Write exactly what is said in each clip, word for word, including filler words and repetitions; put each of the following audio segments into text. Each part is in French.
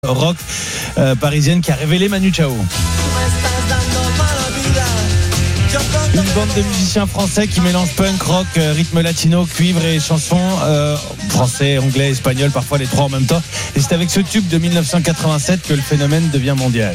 rock euh, parisienne qui a révélé Manu Chao. Une bande de musiciens français qui mélangent punk, rock, rythme latino, cuivre et chansons euh, français, anglais, espagnol, parfois les trois en même temps. Et c'est avec ce tube de dix-neuf cent quatre-vingt-sept que le phénomène devient mondial.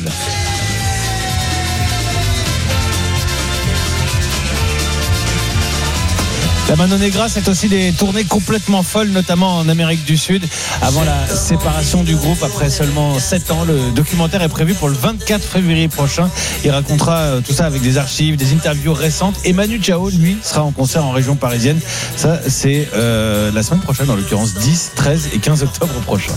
La Mano Negra, c'est aussi des tournées complètement folles, notamment en Amérique du Sud. Avant la séparation du groupe, après seulement sept ans, le documentaire est prévu pour le vingt-quatre février prochain. Il racontera tout ça avec des archives, des interviews récentes. Et Manu Chao, lui, sera en concert en région parisienne. Ça, c'est euh, la semaine prochaine, en l'occurrence dix, treize et quinze octobre prochain.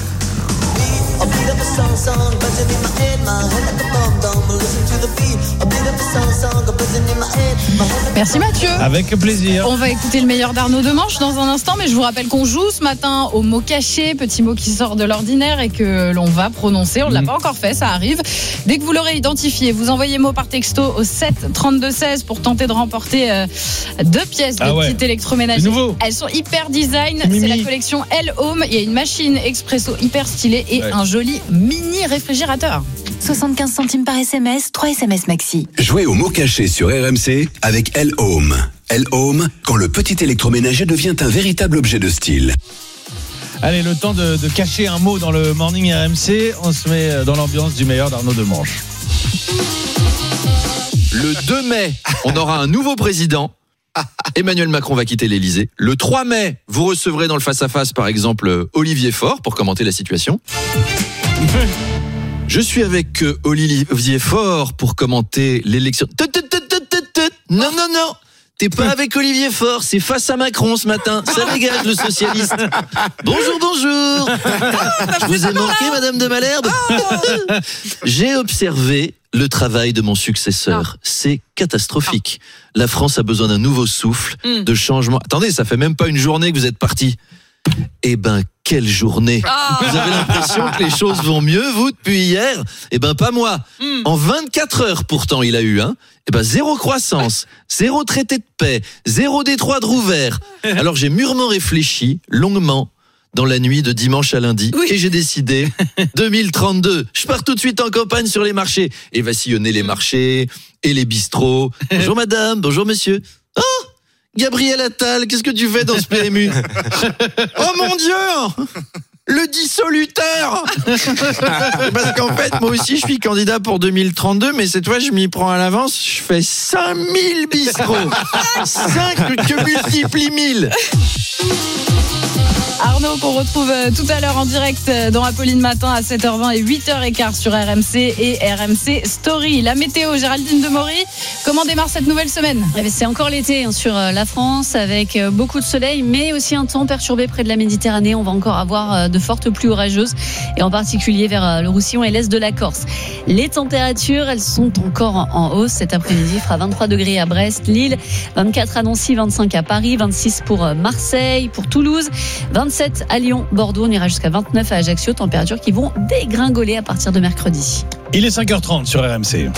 Merci Mathieu. Avec plaisir. On va écouter le meilleur d'Arnaud Demanche dans un instant, mais je vous rappelle qu'on joue ce matin au mot caché, petit mot qui sort de l'ordinaire et que l'on va prononcer. On ne l'a mmh. pas encore fait, ça arrive. Dès que vous l'aurez identifié, vous envoyez mot par texto au sept trente-deux seize pour tenter de remporter euh, deux pièces de ah ouais. petit électroménager. C'est nouveau. Elles sont hyper design. Mimi. C'est la collection L Home. Il y a une machine expresso hyper stylée et ouais. un joli mini réfrigérateur. soixante-quinze centimes par S M S, trois S M S maxi. Jouez au mot caché sur R M C avec L Home. L Home, quand le petit électroménager devient un véritable objet de style. Allez, le temps de, de cacher un mot dans le Morning R M C. On se met dans l'ambiance du meilleur d'Arnaud Demanche. Le deux mai, on aura un nouveau président. Emmanuel Macron va quitter l'Elysée. Le trois mai, vous recevrez dans le face-à-face, par exemple, Olivier Faure pour commenter la situation. Je suis avec Olivier Faure pour commenter l'élection. Non, non, non. T'es pas avec Olivier Faure, c'est face à Macron ce matin. Ça dégage le socialiste. Bonjour, bonjour. Je vous ai manqué, Madame de Malherbe. J'ai observé le travail de mon successeur. C'est catastrophique. La France a besoin d'un nouveau souffle, de changement. Attendez, ça fait même pas une journée que vous êtes partis. Eh ben, quelle journée. Oh. Vous avez l'impression que les choses vont mieux, vous, depuis hier? Eh ben, pas moi. Mm. En vingt-quatre heures, pourtant, il a eu, hein. Eh ben, zéro croissance, zéro traité de paix, zéro détroit de rouvert. Alors, j'ai mûrement réfléchi, longuement, dans la nuit de dimanche à lundi, oui. et j'ai décidé, deux mille trente-deux, je pars tout de suite en campagne sur les marchés, et va sillonner les marchés, et les bistrots. Bonjour madame, bonjour monsieur. Oh! Gabriel Attal, qu'est-ce que tu fais dans ce P M U? Oh mon Dieu! Le dissoluteur! Parce qu'en fait, moi aussi, je suis candidat pour deux mille trente-deux, mais cette fois, je m'y prends à l'avance. Je fais cinq mille bistrots. cinq que multiplie mille. Arnaud, qu'on retrouve tout à l'heure en direct dans Apolline Matin à sept heures vingt et huit heures quinze sur R M C et R M C Story. La météo, Géraldine Demory, comment démarre cette nouvelle semaine? C'est encore l'été sur la France avec beaucoup de soleil, mais aussi un temps perturbé près de la Méditerranée. On va encore avoir de fortes pluies orageuses et en particulier vers le Roussillon et l'est de la Corse. Les températures, elles sont encore en hausse cet après-midi. Il fera vingt-trois degrés à Brest, Lille, vingt-quatre à Nancy, vingt-cinq à Paris, vingt-six pour Marseille, pour Toulouse, vingt-sept à Lyon, Bordeaux, on ira jusqu'à vingt-neuf à Ajaccio, températures qui vont dégringoler à partir de mercredi. Il est cinq heures trente sur R M C.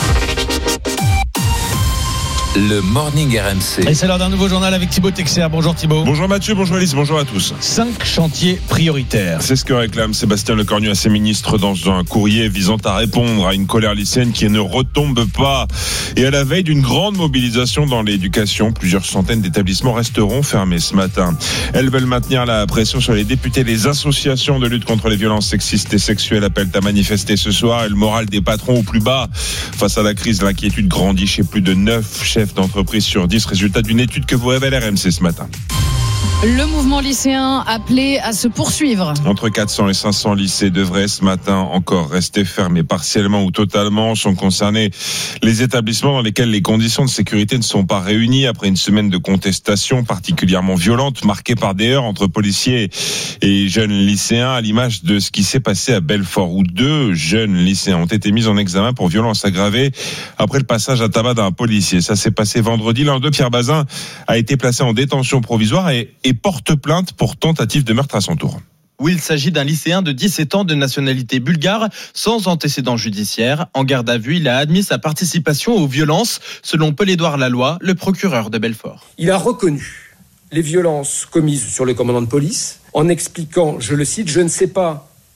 Le Morning R M C. Et c'est l'heure d'un nouveau journal avec Thibaut Texer. Bonjour Thibaut. Bonjour Mathieu, bonjour Alice, bonjour à tous. Cinq chantiers prioritaires. C'est ce que réclame Sébastien Lecornu à ses ministres dans un courrier visant à répondre à une colère lycéenne qui ne retombe pas. Et à la veille d'une grande mobilisation dans l'éducation, plusieurs centaines d'établissements resteront fermés ce matin. Elles veulent maintenir la pression sur les députés. Les associations de lutte contre les violences sexistes et sexuelles appellent à manifester ce soir et le moral des patrons au plus bas. Face à la crise, l'inquiétude grandit chez plus de neuf chefs d'entreprise sur dix, résultat d'une étude que vous révèle R M C ce matin. Le mouvement lycéen appelé à se poursuivre. Entre quatre cents et cinq cents lycées devraient ce matin encore rester fermés partiellement ou totalement. Sont concernés les établissements dans lesquels les conditions de sécurité ne sont pas réunies après une semaine de contestation particulièrement violente marquée par des heurts entre policiers et jeunes lycéens, à l'image de ce qui s'est passé à Belfort où deux jeunes lycéens ont été mis en examen pour violence aggravée après le passage à tabac d'un policier. Ça s'est passé vendredi. L'un d'eux, Pierre Bazin, a été placé en détention provisoire et et porte plainte pour tentative de meurtre à son tour. Oui, il s'agit d'un lycéen de dix-sept ans de nationalité bulgare, sans antécédent judiciaire. En garde à vue, il a admis sa participation aux violences, selon Paul-Édouard Laloy, le procureur de Belfort. Il a reconnu les violences commises sur le commandant de police, en expliquant, je le cite, « Je ne sais pas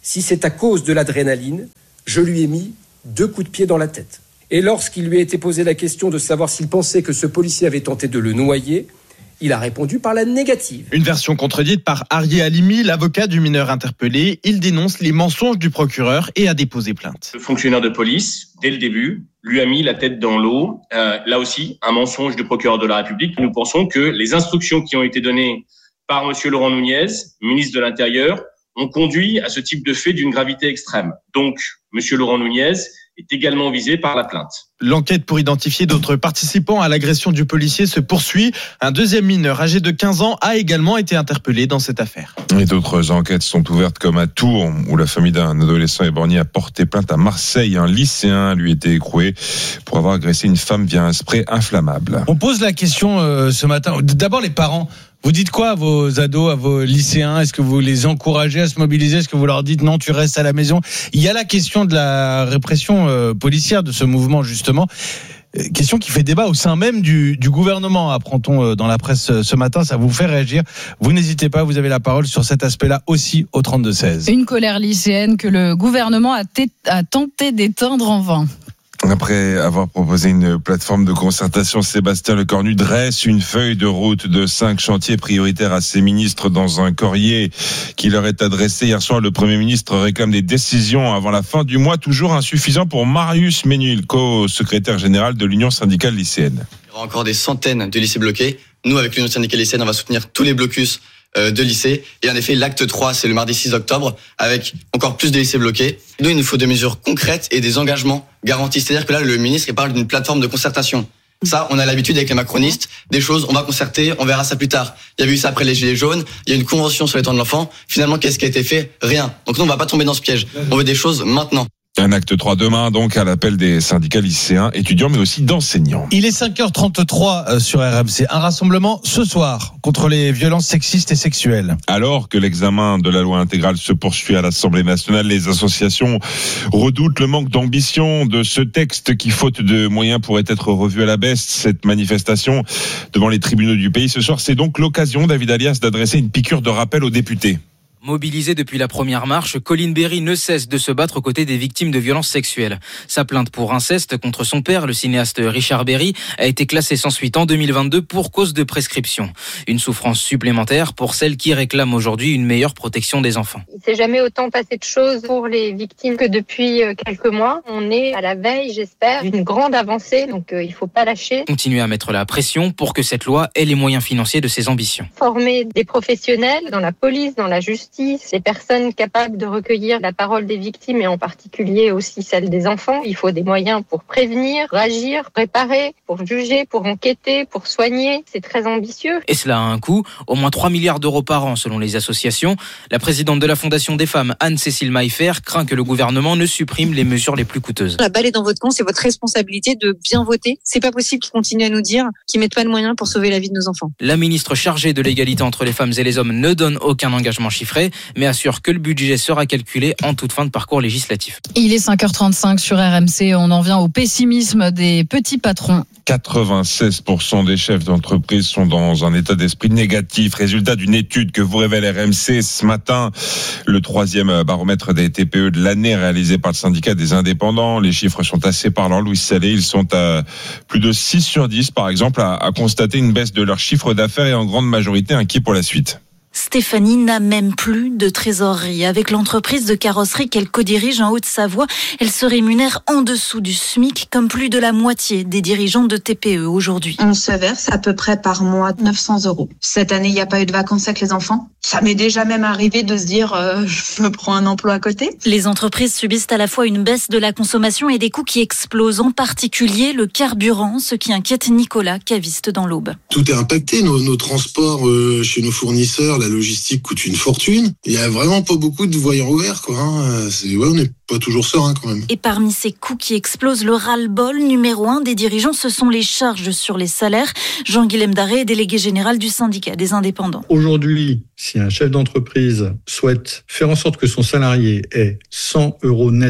Si c'est à cause de l'adrénaline, je lui ai mis deux coups de pied dans la tête. Et lorsqu'il lui a été posé la question de savoir s'il pensait que ce policier avait tenté de le noyer, il a répondu par la négative. Une version contredite par Arié Halimi, l'avocat du mineur interpellé. Il dénonce les mensonges du procureur et a déposé plainte. Le fonctionnaire de police, dès le début, lui a mis la tête dans l'eau. Euh, là aussi, un mensonge du procureur de la République. Nous pensons que les instructions qui ont été données par monsieur Laurent Nunez, ministre de l'Intérieur, ont conduit à ce type de fait d'une gravité extrême. Donc, monsieur Laurent Nunez est également visé par la plainte. L'enquête pour identifier d'autres participants à l'agression du policier se poursuit. Un deuxième mineur âgé de quinze ans a également été interpellé dans cette affaire. Et d'autres enquêtes sont ouvertes comme à Tours, où la famille d'un adolescent éborgné a porté plainte à Marseille. Un lycéen lui a été écroué pour avoir agressé une femme via un spray inflammable. On pose la question euh, ce matin. D'abord les parents. Vous dites quoi à vos ados, à vos lycéens? Est-ce que vous les encouragez à se mobiliser? Est-ce que vous leur dites non, tu restes à la maison? Il y a la question de la répression euh, policière de ce mouvement, justement. Question qui fait débat au sein même du, du gouvernement, apprend-on dans la presse ce matin. Ça vous fait réagir. Vous n'hésitez pas, vous avez la parole sur cet aspect-là aussi au trente-deux seize. Une colère lycéenne que le gouvernement a, t- a tenté d'éteindre en vain. Après avoir proposé une plateforme de concertation, Sébastien Lecornu dresse une feuille de route de cinq chantiers prioritaires à ses ministres dans un courrier qui leur est adressé hier soir. Le Premier ministre réclame des décisions avant la fin du mois, toujours insuffisant pour Marius Ménil, co-secrétaire général de l'Union syndicale lycéenne. Il y aura encore des centaines de lycées bloqués. Nous, avec l'Union syndicale lycéenne, on va soutenir tous les blocus de lycée. Et en effet, l'acte trois, c'est le mardi six octobre, avec encore plus de lycées bloqués. Nous, il nous faut des mesures concrètes et des engagements garantis. C'est-à-dire que là, le ministre, il parle d'une plateforme de concertation. Ça, on a l'habitude avec les macronistes, des choses, on va concerter, on verra ça plus tard. Il y a eu ça après les Gilets jaunes, il y a une convention sur les temps de l'enfant. Finalement, qu'est-ce qui a été fait? Rien. Donc nous, on va pas tomber dans ce piège. On veut des choses maintenant. Un acte trois demain, donc, à l'appel des syndicats lycéens, étudiants, mais aussi d'enseignants. Il est cinq heures trente-trois sur R M C. Un rassemblement ce soir contre les violences sexistes et sexuelles. Alors que l'examen de la loi intégrale se poursuit à l'Assemblée nationale, les associations redoutent le manque d'ambition de ce texte qui, faute de moyens, pourrait être revu à la baisse. Cette manifestation devant les tribunaux du pays ce soir, c'est donc l'occasion, David Alias, d'adresser une piqûre de rappel aux députés. Mobilisée depuis la première marche, Colline Berry ne cesse de se battre aux côtés des victimes de violences sexuelles. Sa plainte pour inceste contre son père, le cinéaste Richard Berry, a été classée sans suite en deux mille vingt-deux pour cause de prescription. Une souffrance supplémentaire pour celles qui réclament aujourd'hui une meilleure protection des enfants. Il ne s'est jamais autant passé de choses pour les victimes que depuis quelques mois. On est à la veille, j'espère, d'une grande avancée, donc euh, il ne faut pas lâcher. Continuer à mettre la pression pour que cette loi ait les moyens financiers de ses ambitions. Former des professionnels dans la police, dans la justice, les personnes capables de recueillir la parole des victimes et en particulier aussi celle des enfants. Il faut des moyens pour prévenir, réagir, réparer, pour juger, pour enquêter, pour soigner. C'est très ambitieux. Et cela a un coût, au moins trois milliards d'euros par an selon les associations. La présidente de la Fondation des femmes, Anne-Cécile Maillefer, craint que le gouvernement ne supprime les mesures les plus coûteuses. La balle est dans votre camp, c'est votre responsabilité de bien voter. C'est pas possible qu'ils continuent à nous dire qu'ils mettent pas de moyens pour sauver la vie de nos enfants. La ministre chargée de l'égalité entre les femmes et les hommes ne donne aucun engagement chiffré, mais assure que le budget sera calculé en toute fin de parcours législatif. Il est cinq heures trente-cinq sur R M C. On en vient au pessimisme des petits patrons. quatre-vingt-seize pour cent des chefs d'entreprise sont dans un état d'esprit négatif. Résultat d'une étude que vous révèle R M C ce matin. Le troisième baromètre des T P E de l'année réalisé par le syndicat des indépendants. Les chiffres sont assez parlants. Louis Salé, ils sont à plus de six sur dix, par exemple, à, à constater une baisse de leur chiffre d'affaires et en grande majorité inquiets pour la suite. Stéphanie n'a même plus de trésorerie. Avec l'entreprise de carrosserie qu'elle codirige en Haute-Savoie, elle se rémunère en dessous du SMIC, comme plus de la moitié des dirigeants de T P E aujourd'hui. On se verse à peu près par mois neuf cents euros. Cette année, il n'y a pas eu de vacances avec les enfants. Ça m'est déjà même arrivé de se dire euh, je me prends un emploi à côté. Les entreprises subissent à la fois une baisse de la consommation et des coûts qui explosent, en particulier le carburant, ce qui inquiète Nicolas, caviste dans l'Aube. Tout est impacté, nos, nos transports euh, chez nos fournisseurs, la logistique coûte une fortune. Il y a vraiment pas beaucoup de voyants ouverts, quoi. Hein. C'est, ouais, on n'est pas toujours serein quand même. Et parmi ces coûts qui explosent, le ras-le-bol numéro un des dirigeants, ce sont les charges sur les salaires. Jean-Guilhem Daré est délégué général du syndicat des indépendants. Aujourd'hui, si un chef d'entreprise souhaite faire en sorte que son salarié ait cent euros net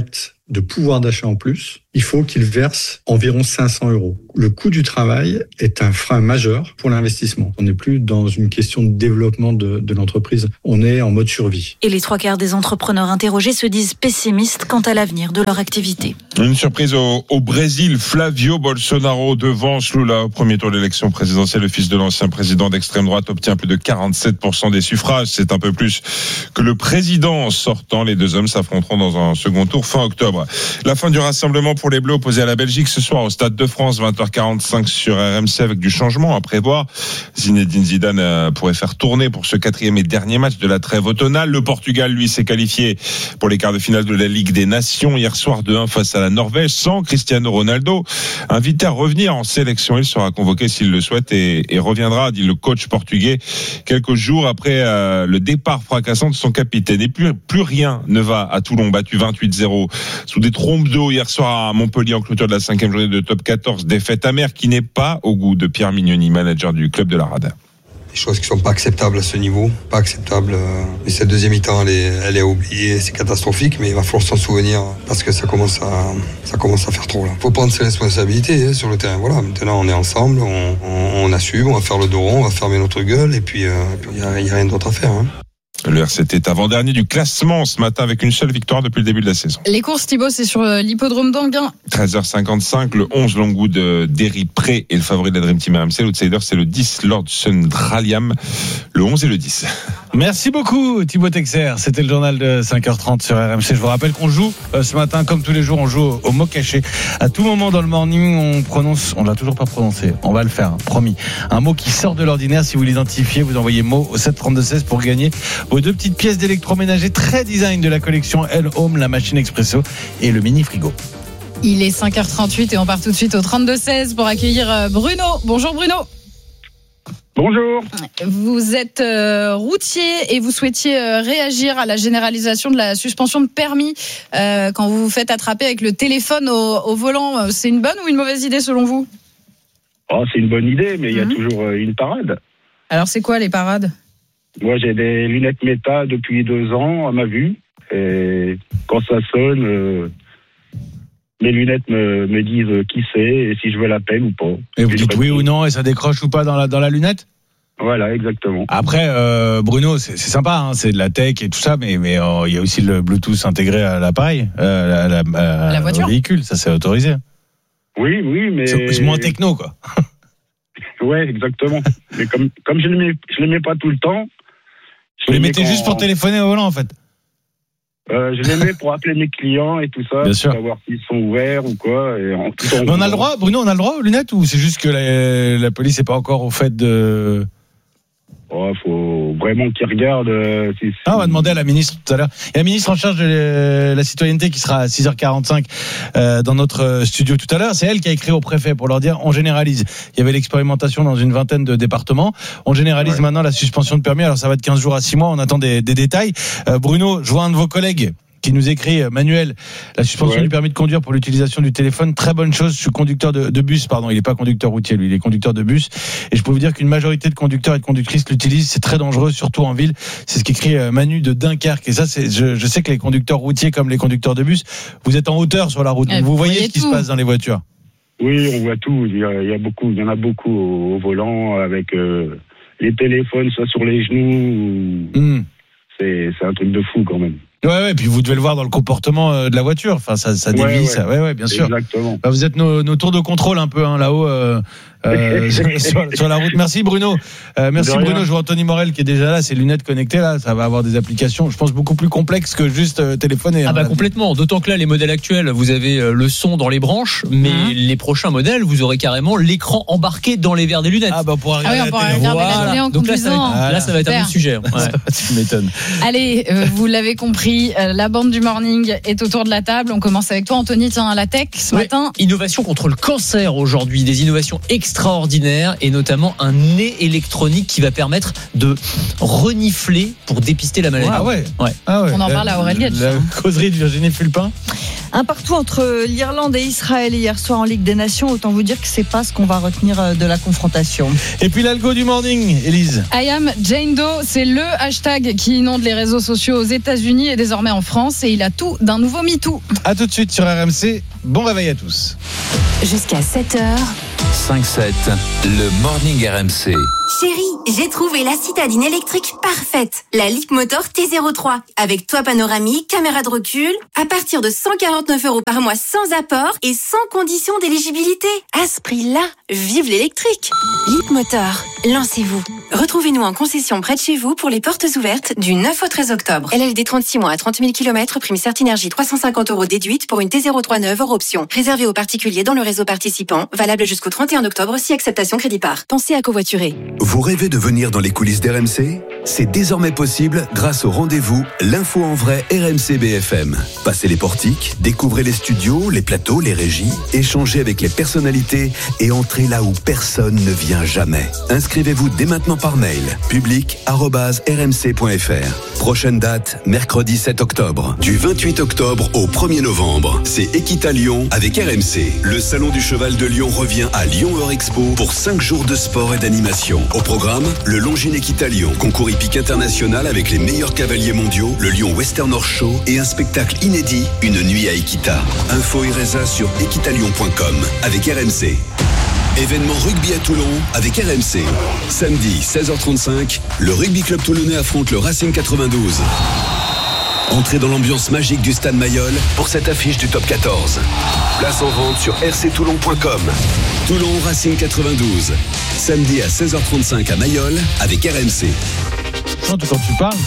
de pouvoir d'achat en plus, il faut qu'il verse environ cinq cents euros. Le coût du travail est un frein majeur pour l'investissement. On n'est plus dans une question de développement de, de l'entreprise, on est en mode survie. Et les trois quarts des entrepreneurs interrogés se disent pessimistes quant à l'avenir de leur activité. Une surprise au, au Brésil, Flavio Bolsonaro devance Lula au premier tour de l'élection présidentielle. Le fils de l'ancien président d'extrême droite obtient plus de quarante-sept pour cent des suffrages. C'est un peu plus que le président sortant. Les deux hommes s'affronteront dans un second tour fin octobre. La fin du rassemblement pour les Bleus opposés à la Belgique ce soir au Stade de France, vingt heures quarante-cinq sur R M C avec du changement à prévoir. Zinedine Zidane pourrait faire tourner pour ce quatrième et dernier match de la trêve automnale. Le Portugal, lui, s'est qualifié pour les quarts de finale de la Ligue des Nations hier soir deux un face à la Norvège sans Cristiano Ronaldo. Invité à revenir en sélection, il sera convoqué s'il le souhaite et, et reviendra, dit le coach portugais, quelques jours après euh, le départ fracassant de son capitaine. Et plus, plus rien ne va à Toulon, battu vingt-huit zéro sous des trompes d'eau hier soir à Montpellier en clôture de la cinquième journée de top quatorze. Défaite amère qui n'est pas au goût de Pierre Mignoni, manager du club de la Rade. Des choses qui sont pas acceptables à ce niveau, pas acceptables. Mais cette deuxième mi-temps, elle est, elle est oubliée, c'est catastrophique, mais il va falloir s'en souvenir parce que ça commence à, ça commence à faire trop là. Faut prendre ses responsabilités hein, sur le terrain. Voilà, maintenant on est ensemble, on, on, on assume, on va faire le dos rond, on va fermer notre gueule et puis il euh, y a, y a rien d'autre à faire. Hein. Le R C T est avant-dernier du classement ce matin avec une seule victoire depuis le début de la saison. Les courses, Thibaut, c'est sur l'hippodrome d'Anguin. treize heures cinquante-cinq, le onze Longwood d'Eri Pré et le favori de la Dream Team R M C. L'outsider, c'est le dix Lord Sundraliam, le onze et le dix. Merci beaucoup Thibaut Texer, c'était le journal de cinq heures trente sur R M C. Je vous rappelle qu'on joue euh, ce matin, comme tous les jours, on joue au mot caché. À tout moment dans le morning, on prononce, on l'a toujours pas prononcé, on va le faire, hein, promis. Un mot qui sort de l'ordinaire, si vous l'identifiez, vous envoyez mot au sept trente-deux seize pour gagner vos deux petites pièces d'électroménager très design de la collection L Home, la machine expresso et le mini frigo. Il est cinq heures trente-huit et on part tout de suite au trente-deux seize pour accueillir Bruno. Bonjour Bruno. Bonjour. Vous êtes euh, routier et vous souhaitiez euh, réagir à la généralisation de la suspension de permis euh, quand vous vous faites attraper avec le téléphone au, au volant. C'est une bonne ou une mauvaise idée selon vous ? Oh, c'est une bonne idée, mais il mmh. y a toujours euh, une parade. Alors c'est quoi les parades ? Moi j'ai des lunettes méta depuis deux ans à ma vue. Et quand ça sonne, euh, mes lunettes me, me disent qui c'est et si je veux l'appel ou pas. Et vous dites oui ou non et ça décroche ou pas dans la, dans la lunette ? Voilà, exactement. Après, euh, Bruno, c'est, c'est sympa, hein, c'est de la tech et tout ça, mais mais euh, il y a aussi le Bluetooth intégré à l'appareil, euh, à la, à, la voiture, au véhicule, ça c'est autorisé. Oui, oui, mais c'est, c'est moins techno, quoi. Ouais, exactement. Mais comme comme je les mets, je les mets pas tout le temps. Vous les mettez quand... juste pour téléphoner au volant, en fait. Euh, je les mets pour appeler mes clients et tout ça, bien pour sûr. savoir s'ils sont ouverts ou quoi. Et en tout mais on a le droit, Bruno, on a le droit aux lunettes ou c'est juste que la, la police n'est pas encore au fait de... Oh, faut vraiment qu'ils regardent. Euh, si, si... Ah, on va demander à la ministre tout à l'heure. Il y a la ministre en charge de la citoyenneté qui sera à six heures quarante-cinq euh, dans notre studio tout à l'heure. C'est elle qui a écrit au préfet pour leur dire on généralise. Il y avait l'expérimentation dans une vingtaine de départements. On généralise ouais. maintenant la suspension de permis. Alors ça va de quinze jours à six mois. On attend des, des détails. Euh, Bruno, je vois un de vos collègues qui nous écrit, Manuel, la suspension ouais. du permis de conduire pour l'utilisation du téléphone, très bonne chose. Je suis conducteur de, de bus, pardon, il n'est pas conducteur routier, lui, il est conducteur de bus. Et je peux vous dire qu'une majorité de conducteurs et de conductrices l'utilisent, c'est très dangereux, surtout en ville. C'est ce qu'écrit Manu de Dunkerque. Et ça, c'est, je, je sais que les conducteurs routiers comme les conducteurs de bus, vous êtes en hauteur sur la route, donc vous, vous voyez ce qui tout. se passe dans les voitures. Oui, on voit tout. Il y a, il y a beaucoup, il y en a beaucoup au, au volant avec euh, les téléphones, soit sur les genoux. Ou... Mmh. C'est, c'est un truc de fou quand même. Ouais, ouais, puis vous devez le voir dans le comportement de la voiture. Enfin, ça, ça dévie, ouais, ouais. ça. Ouais, ouais, bien sûr. Exactement. Bah, vous êtes nos, nos tours de contrôle un peu hein, là-haut euh, euh, sur, sur la route. Merci Bruno. Euh, merci Bruno. Je vois Anthony Morel qui est déjà là. Ses lunettes connectées là, ça va avoir des applications, je pense beaucoup plus complexes que juste euh, téléphoner. Ah bah complètement. D'autant que là, les modèles actuels, vous avez euh, le son dans les branches, mais mmh. les prochins modèles, vous aurez carrément l'écran embarqué dans les verres des lunettes. Ah bah pour regarder, ah oui, on la, télé. regarder voilà. la télé en Donc là, ça va être, ah, là, ça va être un autre sujet. Ouais. Tu m'étonnes. Allez, euh, vous l'avez compris, euh, la bande du morning est autour de la table. On commence avec toi, Anthony. Tiens, la tech ce ouais. matin. Innovation contre le cancer aujourd'hui, des innovations extraordinaires et notamment un nez électronique qui va permettre de renifler pour dépister la maladie. Ah ouais. ouais. Ah ouais. On en parle à Aurélien. La, la causerie de Virginie Fulpin. Un partout entre l'Irlande et Israël hier soir en Ligue des Nations. Autant vous dire que c'est pas ce qu'on va retenir de la confrontation. Et puis l'algo du morning, Élise. I am Jane Doe, c'est le hashtag qui inonde les réseaux sociaux aux États-Unis et désormais en France. Et il a tout d'un nouveau MeToo. A tout de suite sur R M C. Bon réveil à tous. Jusqu'à sept heures. cinq sept, le morning R M C. Chérie, j'ai trouvé la citadine électrique parfaite. La Leapmotor T zéro trois. Avec toit panoramique, caméra de recul. À partir de cent quarante-neuf euros par mois sans apport et sans condition d'éligibilité. À ce prix-là, vive l'électrique. Leapmotor, lancez-vous. Retrouvez-nous en concession près de chez vous pour les portes ouvertes du neuf au treize octobre. L L D trente-six mois à trente mille kilomètres, prime Certinergie trois cent cinquante euros déduite pour une T zéro trois neuve hors option. Réservé aux particuliers dans le réseau participant. Valable jusqu'au trente et un octobre si acceptation crédit par. Pensez à covoiturer. Vous rêvez de venir dans les coulisses d'R M C ? C'est désormais possible grâce au rendez-vous L'info en vrai R M C B F M. Passez les portiques, découvrez les studios, les plateaux, les régies, échangez avec les personnalités et entrez là où personne ne vient jamais. Inscrivez-vous dès maintenant par mail, public arobase r m c point f r. Prochaine date, mercredi sept octobre. Du vingt-huit octobre au premier novembre, c'est Equita Lyon avec R M C. Le salon du cheval de Lyon revient à Lyon Eurexpo pour cinq jours de sport et d'animation. Au programme, le Longines Equita Lyon, concours hippique international avec les meilleurs cavaliers mondiaux, le Lyon Western Horse Show et un spectacle inédit, une nuit à Equita. Info et résa sur equitalion point com avec R M C. Événement rugby à Toulon avec R M C. Samedi seize heures trente-cinq, le Rugby Club Toulonnais affronte le Racing quatre-vingt-douze. Entrez dans l'ambiance magique du Stade Mayol pour cette affiche du top quatorze. Place en vente sur r c toulon point com. Toulon Racing quatre-vingt-douze. Samedi à seize heures trente-cinq à Mayol avec R M C. Quand tu parles,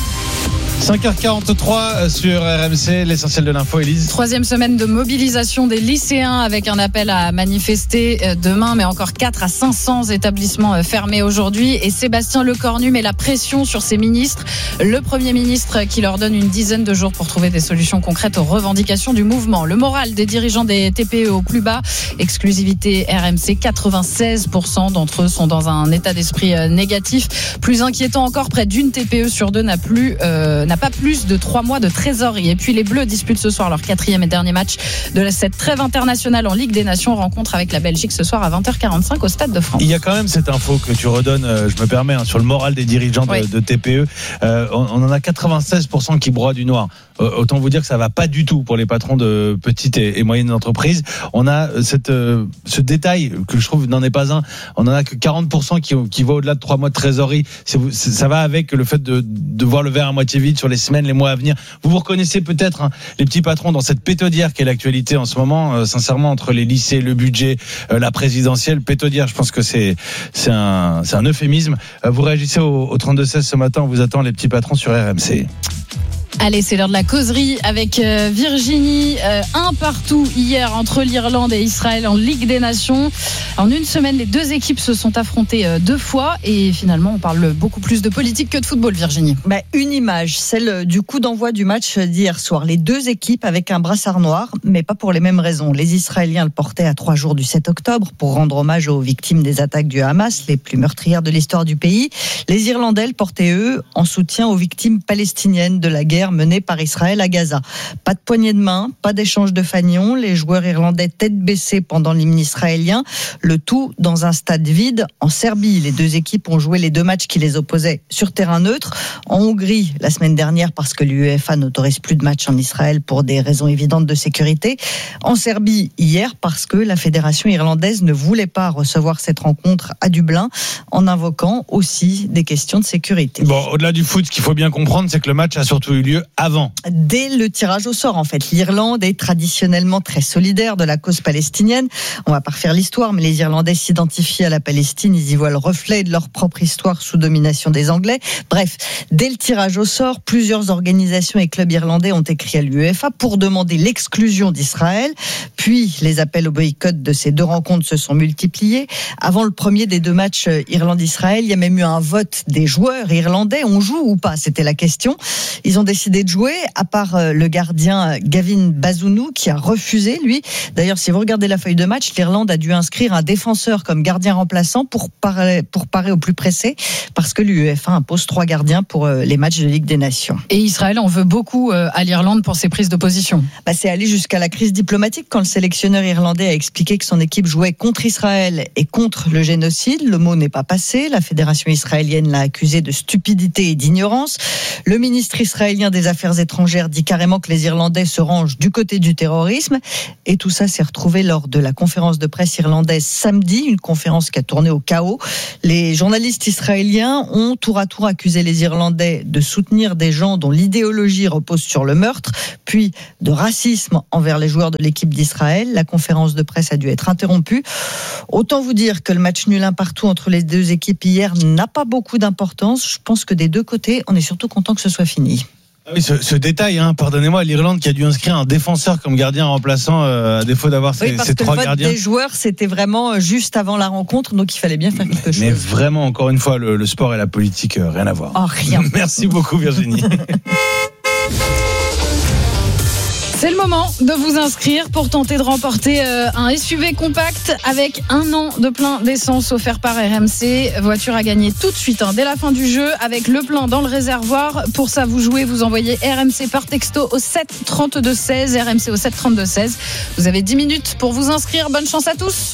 cinq heures quarante-trois sur R M C, l'essentiel de l'info, Élise. Troisième semaine de mobilisation des lycéens avec un appel à manifester demain, mais encore quatre à cinq cents établissements fermés aujourd'hui. Et Sébastien Lecornu met la pression sur ses ministres. Le Premier ministre qui leur donne une dizaine de jours pour trouver des solutions concrètes aux revendications du mouvement. Le moral des dirigeants des T P E au plus bas. Exclusivité R M C, quatre-vingt-seize pour cent d'entre eux sont dans un état d'esprit négatif. Plus inquiétant encore, près d'une T P E sur deux n'a plus... Euh, n'a pas plus de trois mois de trésorerie. Et puis les Bleus disputent ce soir leur quatrième et dernier match de cette trêve internationale en Ligue des Nations. Rencontre avec la Belgique ce soir à vingt heures quarante-cinq au Stade de France. Il y a quand même cette info que tu redonnes, je me permets, hein, sur le moral des dirigeants de, oui. de T P E. Euh, on, on en a quatre-vingt-seize pour cent qui broient du noir. Euh, autant vous dire que ça va pas du tout pour les patrons de petites et, et moyennes entreprises. On a cette, euh, ce détail que je trouve n'en est pas un. On en a que quarante pour cent qui, qui va au-delà de trois mois de trésorerie. C'est, c'est, ça va avec le fait de, de voir le verre à moitié vide sur les semaines, les mois à venir. Vous vous reconnaissez peut-être, hein, les petits patrons dans cette pétaudière qui est l'actualité en ce moment, euh, sincèrement, entre les lycées, le budget, euh, la présidentielle. Pétaudière, je pense que c'est, c'est, un, c'est un euphémisme. Euh, vous réagissez au, au trente-deux seize ce matin, on vous attend les petits patrons sur R M C. Allez, c'est l'heure de la causerie avec Virginie. Euh, un partout hier entre l'Irlande et Israël en Ligue des Nations. En une semaine, les deux équipes se sont affrontées deux fois et finalement, on parle beaucoup plus de politique que de football, Virginie. Bah, une image, celle du coup d'envoi du match d'hier soir. Les deux équipes avec un brassard noir, mais pas pour les mêmes raisons. Les Israéliens le portaient à trois jours du sept octobre pour rendre hommage aux victimes des attaques du Hamas, les plus meurtrières de l'histoire du pays. Les Irlandais le portaient, eux, en soutien aux victimes palestiniennes de la guerre menée par Israël à Gaza. Pas de poignée de main, pas d'échange de fanions, les joueurs irlandais tête baissée pendant l'hymne israélien, le tout dans un stade vide en Serbie. Les deux équipes ont joué les deux matchs qui les opposaient sur terrain neutre. En Hongrie, la semaine dernière, parce que l'UEFA n'autorise plus de matchs en Israël pour des raisons évidentes de sécurité. En Serbie, hier, parce que la fédération irlandaise ne voulait pas recevoir cette rencontre à Dublin, en invoquant aussi des questions de sécurité. Bon, au-delà du foot, ce qu'il faut bien comprendre, c'est que le match a surtout eu lieu avant. Dès le tirage au sort, en fait. L'Irlande est traditionnellement très solidaire de la cause palestinienne. On va pas refaire l'histoire, mais les Irlandais s'identifient à la Palestine. Ils y voient le reflet de leur propre histoire sous domination des Anglais. Bref, dès le tirage au sort, plusieurs organisations et clubs irlandais ont écrit à l'UEFA pour demander l'exclusion d'Israël. Puis, les appels au boycott de ces deux rencontres se sont multipliés. Avant le premier des deux matchs Irlande-Israël, il y a même eu un vote des joueurs irlandais. On joue ou pas ? C'était la question. Ils ont décidé décidé de jouer, à part le gardien Gavin Bazunu qui a refusé, lui. D'ailleurs, si vous regardez la feuille de match, l'Irlande a dû inscrire un défenseur comme gardien remplaçant pour parer, pour parer au plus pressé, parce que l'UEFA impose trois gardiens pour les matchs de Ligue des Nations. Et Israël en veut beaucoup à l'Irlande pour ses prises de position. Bah, c'est allé jusqu'à la crise diplomatique quand le sélectionneur irlandais a expliqué que son équipe jouait contre Israël et contre le génocide. Le mot n'est pas passé. La fédération israélienne l'a accusé de stupidité et d'ignorance. Le ministre israélien des Affaires étrangères dit carrément que les Irlandais se rangent du côté du terrorisme. Et tout ça s'est retrouvé lors de la conférence de presse irlandaise samedi, une conférence qui a tourné au chaos. Les journalistes israéliens ont tour à tour accusé les Irlandais de soutenir des gens dont l'idéologie repose sur le meurtre, puis de racisme envers les joueurs de l'équipe d'Israël. La conférence de presse a dû être interrompue. Autant vous dire que le match nul un partout entre les deux équipes hier n'a pas beaucoup d'importance. Je pense que des deux côtés, on est surtout content que ce soit fini. Ah oui, ce, ce détail, hein, pardonnez-moi, l'Irlande qui a dû inscrire un défenseur comme gardien remplaçant euh, à défaut d'avoir oui, ses, ses trois gardiens. Oui, parce que le vote des joueurs, c'était vraiment juste avant la rencontre, donc il fallait bien faire quelque chose. Mais vraiment, encore une fois, le, le sport et la politique, euh, rien à voir. Oh, rien. Merci beaucoup, Virginie. C'est le moment de vous inscrire pour tenter de remporter un S U V compact avec un an de plein d'essence offert par R M C. Voiture à gagner tout de suite, hein, dès la fin du jeu, avec le plein dans le réservoir. Pour ça, vous jouez, vous envoyez R M C par texto au sept trente-deux seize. R M C au sept trente-deux seize. Vous avez dix minutes pour vous inscrire. Bonne chance à tous.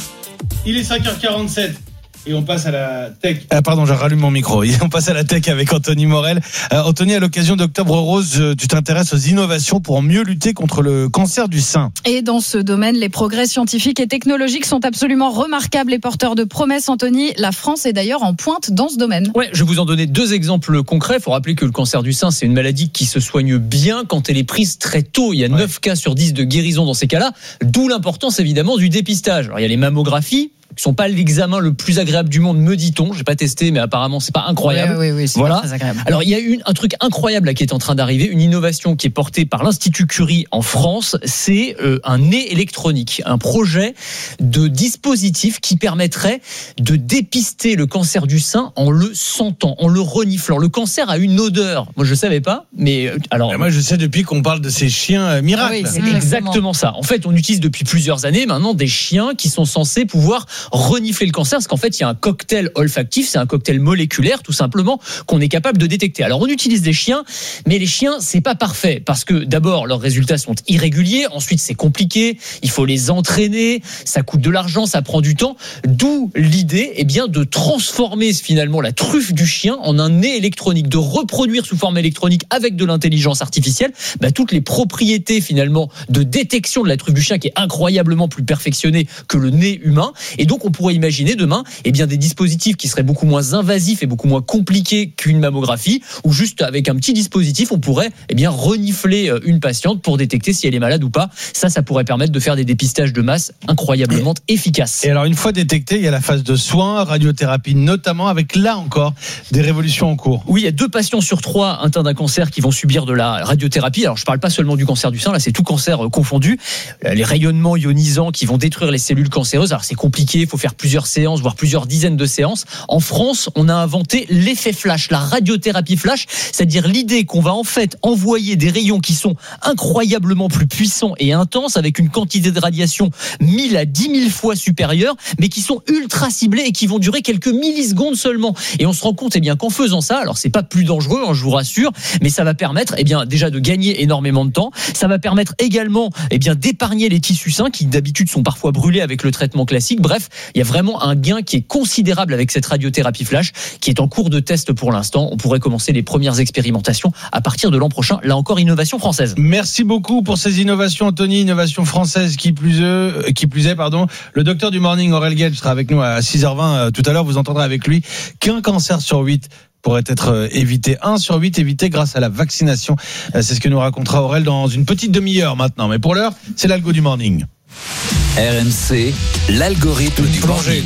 Il est cinq heures quarante-sept. Et on passe à la tech. Ah pardon, je rallume mon micro. Et on passe à la tech avec Anthony Morel. Euh, Anthony, à l'occasion d'Octobre Rose, tu t'intéresses aux innovations pour mieux lutter contre le cancer du sein. Et dans ce domaine, les progrès scientifiques et technologiques sont absolument remarquables et porteurs de promesses. Anthony, la France est d'ailleurs en pointe dans ce domaine. Ouais, je vais vous en donner deux exemples concrets. Il faut rappeler que le cancer du sein, c'est une maladie qui se soigne bien quand elle est prise très tôt. Il y a ouais. neuf cas sur dix de guérison dans ces cas-là. D'où l'importance évidemment du dépistage. Alors, il y a les mammographies, qui sont pas l'examen le plus agréable du monde, me dit-on. J'ai pas testé, mais apparemment c'est pas incroyable. Oui, oui, oui, c'est voilà. pas très agréable. Alors il y a une, un truc incroyable là qui est en train d'arriver, une innovation qui est portée par l'Institut Curie en France. C'est euh, un nez électronique, un projet de dispositif qui permettrait de dépister le cancer du sein en le sentant, en le reniflant. Le cancer a une odeur. Moi je savais pas, mais euh, alors. Et moi je sais depuis qu'on parle de ces chiens euh, miracles. Ah oui, c'est mmh. exactement ça. En fait, on utilise depuis plusieurs années maintenant des chiens qui sont censés pouvoir renifler le cancer, parce qu'en fait il y a un cocktail olfactif, c'est un cocktail moléculaire tout simplement qu'on est capable de détecter. Alors on utilise des chiens, mais les chiens c'est pas parfait, parce que d'abord leurs résultats sont irréguliers, ensuite c'est compliqué, il faut les entraîner, ça coûte de l'argent, ça prend du temps, d'où l'idée eh bien, de transformer finalement la truffe du chien en un nez électronique, de reproduire sous forme électronique avec de l'intelligence artificielle bah, toutes les propriétés finalement de détection de la truffe du chien qui est incroyablement plus perfectionnée que le nez humain. Et donc on pourrait imaginer demain eh bien, des dispositifs qui seraient beaucoup moins invasifs et beaucoup moins compliqués qu'une mammographie, ou juste avec un petit dispositif on pourrait eh bien, renifler une patiente pour détecter si elle est malade ou pas. Ça, ça pourrait permettre de faire des dépistages de masse incroyablement efficaces. Et alors une fois détecté, il y a la phase de soins, radiothérapie notamment, avec là encore des révolutions en cours. Oui, il y a deux patients sur trois atteints d'un cancer qui vont subir de la radiothérapie. Alors je ne parle pas seulement du cancer du sein, là c'est tout cancer confondu. Les rayonnements ionisants qui vont détruire les cellules cancéreuses, alors c'est compliqué, il faut faire plusieurs séances, voire plusieurs dizaines de séances. En France, on a inventé l'effet flash, la radiothérapie flash, c'est-à-dire l'idée qu'on va en fait envoyer des rayons qui sont incroyablement plus puissants et intenses, avec une quantité de radiation mille à dix mille fois supérieure, mais qui sont ultra ciblés et qui vont durer quelques millisecondes seulement. Et on se rend compte eh bien, qu'en faisant ça, alors c'est pas plus dangereux, hein, je vous rassure, mais ça va permettre eh bien, déjà de gagner énormément de temps. Ça va permettre également eh bien, d'épargner les tissus sains qui d'habitude sont parfois brûlés avec le traitement classique. Bref, il y a vraiment un gain qui est considérable avec cette radiothérapie flash qui est en cours de test pour l'instant. On pourrait commencer les premières expérimentations à partir de l'an prochain. Là encore, innovation française. Merci beaucoup pour ces innovations, Anthony. Innovation française qui plus est, qui plus est pardon. Le docteur du Morning, Aurel Gage, sera avec nous à six heures vingt tout à l'heure. Vous entendrez avec lui qu'un cancer sur huit pourrait être évité. un sur huit évité grâce à la vaccination. C'est ce que nous racontera Aurel dans une petite demi-heure maintenant. Mais pour l'heure, c'est l'algo du Morning. R M C, l'algorithme du Morning.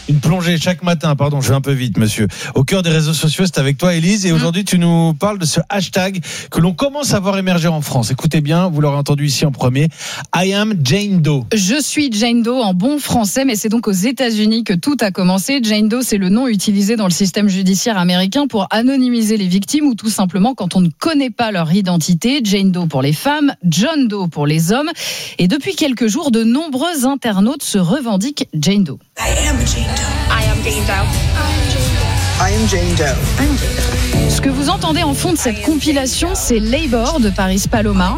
une plongée chaque matin. Pardon, je vais un peu vite, monsieur. Au cœur des réseaux sociaux, c'est avec toi, Élise. Et aujourd'hui, tu nous parles de ce hashtag que l'on commence à voir émerger en France. Écoutez bien, vous l'aurez entendu ici en premier. I am Jane Doe. Je suis Jane Doe en bon français, mais c'est donc aux États-Unis que tout a commencé. Jane Doe, c'est le nom utilisé dans le système judiciaire américain pour anonymiser les victimes ou tout simplement quand on ne connaît pas leur identité. Jane Doe pour les femmes, John Doe pour les hommes. Et depuis quelques jours, de nombreux internautes se revendiquent Jane Doe. I am Jane Doe. I am Jane Doe. I am Jane Doe. Ce que vous entendez en fond de cette compilation, c'est Labor de Paris Paloma.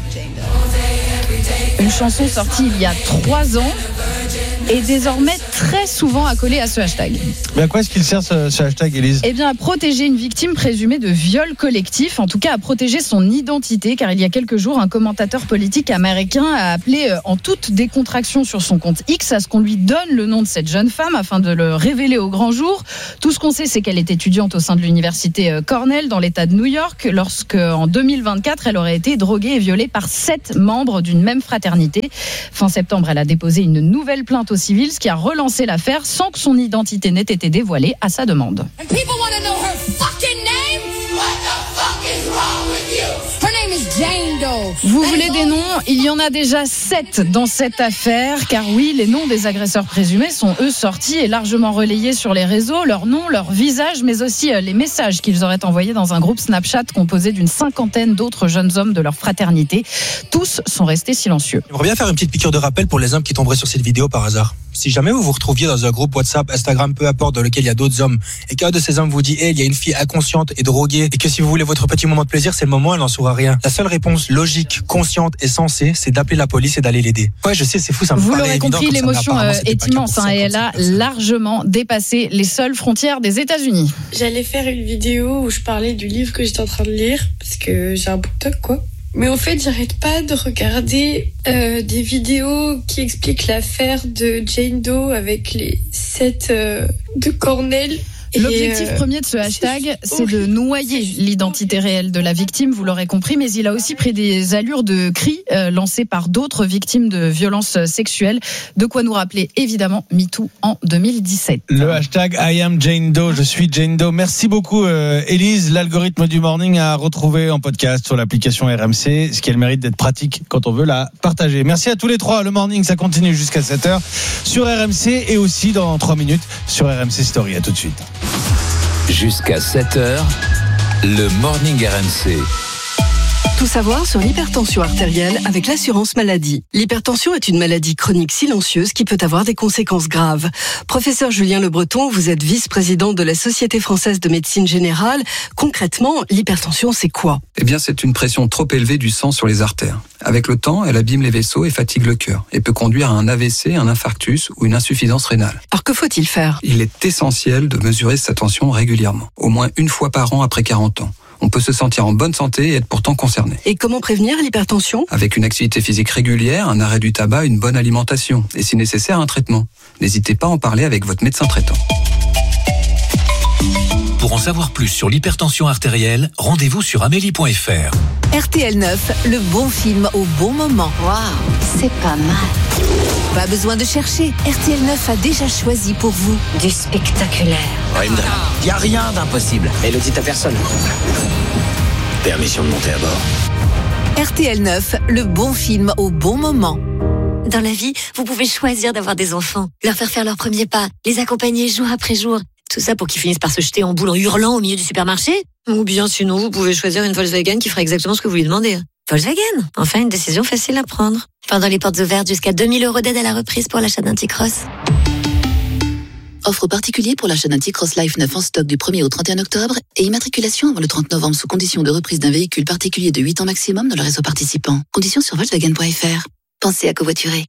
Une chanson sortie il y a trois ans et désormais très souvent accolée à ce hashtag. Mais à quoi est-ce qu'il sert ce, ce hashtag, Élise ? Eh bien, à protéger une victime présumée de viol collectif, en tout cas à protéger son identité, car il y a quelques jours, un commentateur politique américain a appelé en toute décontraction sur son compte X à ce qu'on lui donne le nom de cette jeune femme afin de le révéler au grand jour. Tout ce qu'on sait, c'est qu'elle est étudiante au sein de l'université Cornell dans l'État de New York, lorsque en deux mille vingt-quatre, elle aurait été droguée et violée par sept membres d'une même fraternité. Fin septembre, elle a déposé une nouvelle plainte au civil, ce qui a relancé l'affaire sans que son identité n'ait été dévoilée à sa demande. Vous voulez des noms ? Il y en a déjà sept dans cette affaire, car oui, les noms des agresseurs présumés sont eux sortis et largement relayés sur les réseaux, leurs noms, leurs visages, mais aussi les messages qu'ils auraient envoyés dans un groupe Snapchat composé d'une cinquantaine d'autres jeunes hommes de leur fraternité. Tous sont restés silencieux. J'aimerais bien faire une petite piqûre de rappel pour les hommes qui tomberaient sur cette vidéo par hasard. Si jamais vous vous retrouviez dans un groupe WhatsApp, Instagram, peu importe, dans lequel il y a d'autres hommes, et qu'un de ces hommes vous dit hey, « il y a une fille inconsciente et droguée, et que si vous voulez votre petit moment de plaisir, c'est le moment, elle n'en saura rien ». La seule réponse logique, consciente et sensée, c'est d'appeler la police et d'aller l'aider. Ouais, je sais, c'est fou, ça me Vous paraît l'aurez évident, compris, comme ça, l'émotion mais euh, apparemment, est immense hein, et elle a largement dépassé les seules frontières des États-Unis. J'allais faire une vidéo où je parlais du livre que j'étais en train de lire, parce que j'ai un BookTok, quoi. Mais au fait, j'arrête pas de regarder euh, des vidéos qui expliquent l'affaire de Jane Doe avec les sept euh, de Cornell. L'objectif euh, premier de ce hashtag, c'est de noyer l'identité réelle de la victime, vous l'aurez compris, mais il a aussi pris des allures de cris euh, lancés par d'autres victimes de violences sexuelles. De quoi nous rappeler évidemment MeToo en deux mille dix-sept. Le hashtag I am Jane Doe, je suis Jane Doe. Merci beaucoup euh, Élise. L'algorithme du morning à retrouver en podcast sur l'application R M C, ce qui a le mérite d'être pratique quand on veut la partager. Merci à tous les trois. Le morning, ça continue jusqu'à sept heures sur R M C et aussi dans trois minutes sur R M C Story. À tout de suite. Jusqu'à sept heures, le Morning R M C. Tout savoir sur l'hypertension artérielle avec l'assurance maladie. L'hypertension est une maladie chronique silencieuse qui peut avoir des conséquences graves. Professeur Julien Le Breton, vous êtes vice-président de la Société française de médecine générale. Concrètement, l'hypertension, c'est quoi ? Eh bien, c'est une pression trop élevée du sang sur les artères. Avec le temps, elle abîme les vaisseaux et fatigue le cœur et peut conduire à un A V C, un infarctus ou une insuffisance rénale. Alors que faut-il faire ? Il est essentiel de mesurer sa tension régulièrement, au moins une fois par an après quarante ans. On peut se sentir en bonne santé et être pourtant concerné. Et comment prévenir l'hypertension ? Avec une activité physique régulière, un arrêt du tabac, une bonne alimentation et si nécessaire un traitement. N'hésitez pas à en parler avec votre médecin traitant. Pour en savoir plus sur l'hypertension artérielle, rendez-vous sur amélie point f r. R T L neuf, le bon film au bon moment. Waouh, c'est pas mal. Pas besoin de chercher, R T L neuf a déjà choisi pour vous du spectaculaire. Ouais, il n'y a rien d'impossible. Et le dit à personne. Permission de monter à bord. R T L neuf, le bon film au bon moment. Dans la vie, vous pouvez choisir d'avoir des enfants, leur faire faire leurs premiers pas, les accompagner jour après jour. Tout ça pour qu'ils finissent par se jeter en boule en hurlant au milieu du supermarché. Ou bien sinon, vous pouvez choisir une Volkswagen qui fera exactement ce que vous lui demandez. Volkswagen, enfin une décision facile à prendre. Pendant les portes ouvertes, jusqu'à deux mille euros d'aide à la reprise pour l'achat d'un T-Cross. Offre particulière pour l'achat d'un T-Cross Life neuf en stock du premier au trente et un octobre et immatriculation avant le trente novembre sous condition de reprise d'un véhicule particulier de huit ans maximum dans le réseau participant. Conditions sur Volkswagen point f r. Pensez à covoiturer.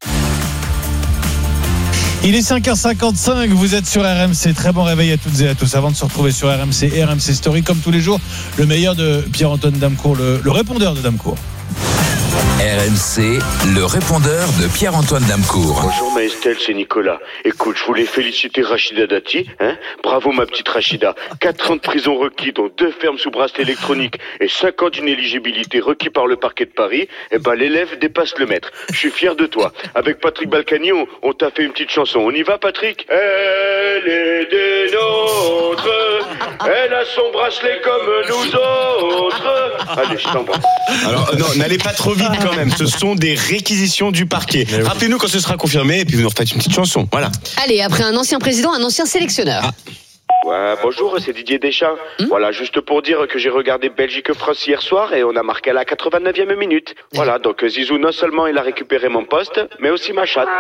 Il est cinq heures cinquante-cinq, vous êtes sur R M C. Très bon réveil à toutes et à tous. Avant de se retrouver sur R M C et R M C Story, comme tous les jours, le meilleur de Pierre-Antoine Damecourt, le, le répondeur de Damecourt. R M C, le répondeur de Pierre-Antoine Damcourt. Bonjour ma Estelle, c'est Nicolas. Écoute, je voulais féliciter Rachida Dati. Hein, bravo ma petite Rachida. quatre ans de prison requis, dont deux fermes sous bracelet électronique et cinq ans d'inéligibilité requis par le parquet de Paris. Eh ben l'élève dépasse le maître. Je suis fier de toi. Avec Patrick Balkany, on, on t'a fait une petite chanson. On y va Patrick? Elle est des nôtres. Elle a son bracelet comme nous autres. Allez, je t'embrasse. Alors non, n'allez pas trop vite quand même. Ce sont des réquisitions du parquet. Rappelez-nous quand ce sera confirmé et puis vous nous refaites une petite chanson. Voilà. Allez, après un ancien président, un ancien sélectionneur. Ah. Ouais, bonjour, c'est Didier Deschamps. Mmh. Voilà, juste pour dire que j'ai regardé Belgique-France hier soir et on a marqué à la quatre-vingt-neuvième minute. Voilà, donc Zizou, non seulement il a récupéré mon poste, mais aussi ma chatte.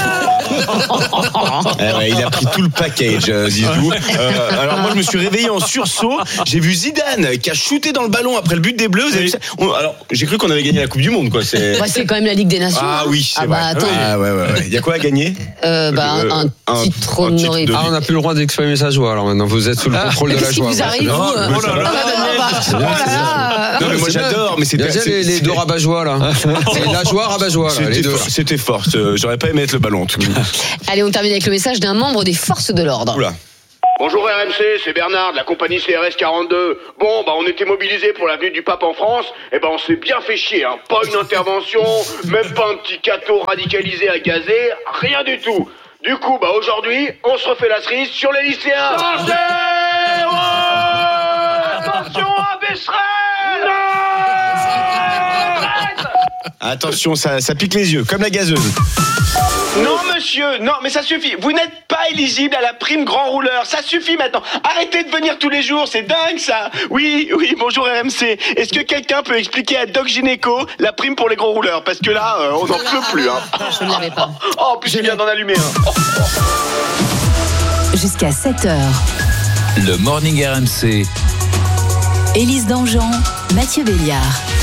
eh ouais, il a pris tout le package, Zizou. Euh, alors moi, je me suis réveillé en sursaut. J'ai vu Zidane qui a shooté dans le ballon après le but des Bleus. Vous avez vu ça? On, alors, j'ai cru qu'on avait gagné la Coupe du Monde, quoi. C'est, ouais, c'est quand même la Ligue des Nations. Ah oui, c'est ah vrai. Bah, attends. Ah ouais, ouais, ouais. Il y a quoi à gagner? Euh, bah, euh, un, un titre honoré. Ah, on n'a plus le droit d'exprimer sa joie, alors maintenant. Vous êtes sous le contrôle de la joie. Qu'est-ce qui vous arrive, vous? Oh là là. Non, mais moi j'adore, mais c'était. Bien les, les deux rabat-joie, là. C'est la joie, rabat-joie, là. Les deux. C'était fort. J'aurais pas aimé être le ballon, en tout cas. Allez, on termine avec le message d'un membre des forces de l'ordre. Oula. Bonjour R M C, c'est Bernard de la compagnie C R S quarante-deux. Bon, bah on était mobilisés pour l'avenue du Pape en France. Et ben on s'est bien fait chier, hein. Pas une intervention, même pas un petit cateau radicalisé à gazer, rien du tout. Du coup, bah aujourd'hui, on se refait la cerise sur les lycéens. Attention, attention à Becherel. Attention, ça, ça pique les yeux, comme la gazeuse. Non monsieur, non mais ça suffit. Vous n'êtes pas éligible à la prime grand rouleur. Ça suffit maintenant. Arrêtez de venir tous les jours, c'est dingue ça. Oui, oui, bonjour R M C. Est-ce que quelqu'un peut expliquer à Doc Gynéco la prime pour les gros rouleurs? Parce que là, euh, on n'en peut plus. Hein. Je ne l'avais pas. Oh, en plus il vient d'en allumer un. Jusqu'à sept heures. Le Morning R M C. Élise Dangean, Mathieu Béliard.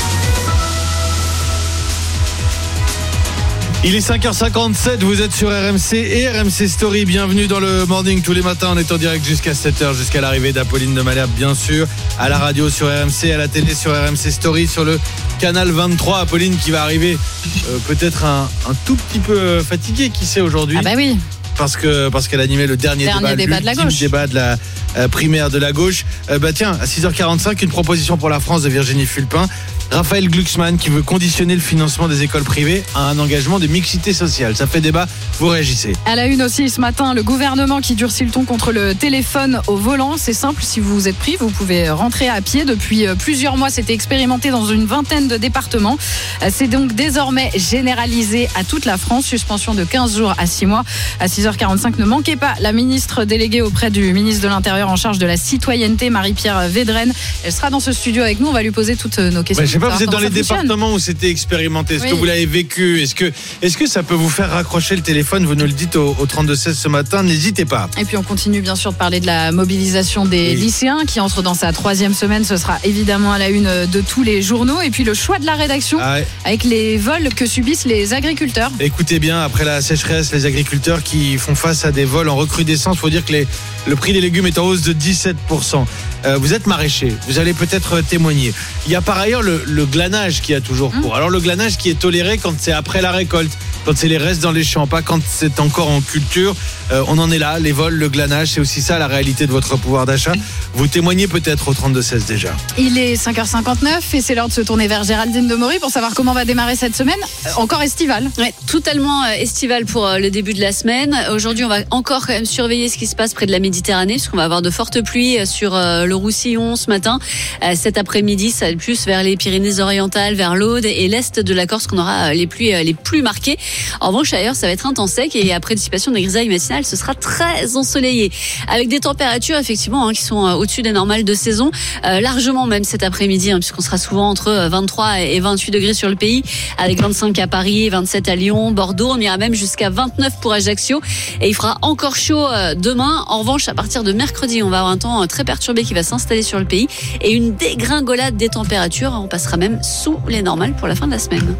Il est cinq heures cinquante-sept, vous êtes sur R M C et R M C Story. Bienvenue dans le Morning tous les matins. On est en direct jusqu'à sept heures, jusqu'à l'arrivée d'Apolline de Malherbe, bien sûr. À la radio sur R M C, à la télé sur R M C Story, sur le canal vingt-trois. Apolline qui va arriver euh, peut-être un, un tout petit peu fatiguée, qui sait aujourd'hui. Ah bah oui. Parce que parce qu'elle animait le dernier, dernier débat, débat de la gauche. débat de la euh, primaire de la gauche. Euh, bah tiens, à six heures quarante-cinq, une proposition pour la France de Virginie Fulpin. Raphaël Glucksmann qui veut conditionner le financement des écoles privées à un engagement de mixité sociale. Ça fait débat, vous réagissez. À la une aussi ce matin, le gouvernement qui durcit le ton contre le téléphone au volant. C'est simple, si vous êtes pris, vous pouvez rentrer à pied. Depuis plusieurs mois, c'était expérimenté dans une vingtaine de départements. C'est donc désormais généralisé à toute la France. Suspension de quinze jours à six mois. À six heures quarante-cinq, ne manquez pas la ministre déléguée auprès du ministre de l'Intérieur en charge de la citoyenneté, Marie-Pierre Védrenne. Elle sera dans ce studio avec nous. On va lui poser toutes nos questions. Ouais, je sais pas, vous êtes dans les départements où c'était expérimenté. Est-ce oui. que vous l'avez vécu? Est-ce que, est-ce que ça peut vous faire raccrocher le téléphone? Vous nous le dites au, au trente-deux seize ce matin. N'hésitez pas. Et puis on continue bien sûr de parler de la mobilisation des oui. lycéens qui entre dans sa troisième semaine. Ce sera évidemment à la une de tous les journaux. Et puis le choix de la rédaction ah ouais. avec les vols que subissent les agriculteurs. Écoutez bien, après la sécheresse, les agriculteurs qui font face à des vols en recrudescence. Il faut dire que les, le prix des légumes est en hausse de dix-sept pour cent. Euh, vous êtes maraîcher, vous allez peut-être témoigner. Il y a par ailleurs le, le glanage qui a toujours cours. Mmh. Alors le glanage qui est toléré quand c'est après la récolte, quand c'est les restes dans les champs, pas quand c'est encore en culture. Euh, on en est là, les vols, le glanage, c'est aussi ça la réalité de votre pouvoir d'achat. Vous témoignez peut-être au trente-deux seize déjà. Il est cinq heures cinquante-neuf et c'est l'heure de se tourner vers Géraldine Demory pour savoir comment va démarrer cette semaine. Euh, encore estivale. Ouais, totalement euh, estivale pour euh, le début de la semaine. Aujourd'hui, on va encore quand même surveiller ce qui se passe près de la Méditerranée, parce qu'on va avoir de fortes pluies euh, sur euh, le Roussillon ce matin. Euh, cet après-midi, ça va être plus vers les Pyrénées-Orientales, vers l'Aude et l'est de la Corse qu'on aura euh, les pluies euh, les plus marquées. En revanche, ailleurs, ça va être un temps sec et après dissipation des grisailles matinales, ce sera très ensoleillé. Avec des températures, effectivement, hein, qui sont euh, au-dessus des normales de saison, euh, largement même cet après-midi, hein, puisqu'on sera souvent entre vingt-trois et vingt-huit degrés sur le pays, avec vingt-cinq à Paris, vingt-sept à Lyon, Bordeaux, on ira même jusqu'à vingt-neuf pour Ajaccio et il fera encore chaud euh, demain. En revanche, à partir de mercredi, on va avoir un temps euh, très perturbé qui va s'installer sur le pays et une dégringolade des températures. On passera même sous les normales pour la fin de la semaine.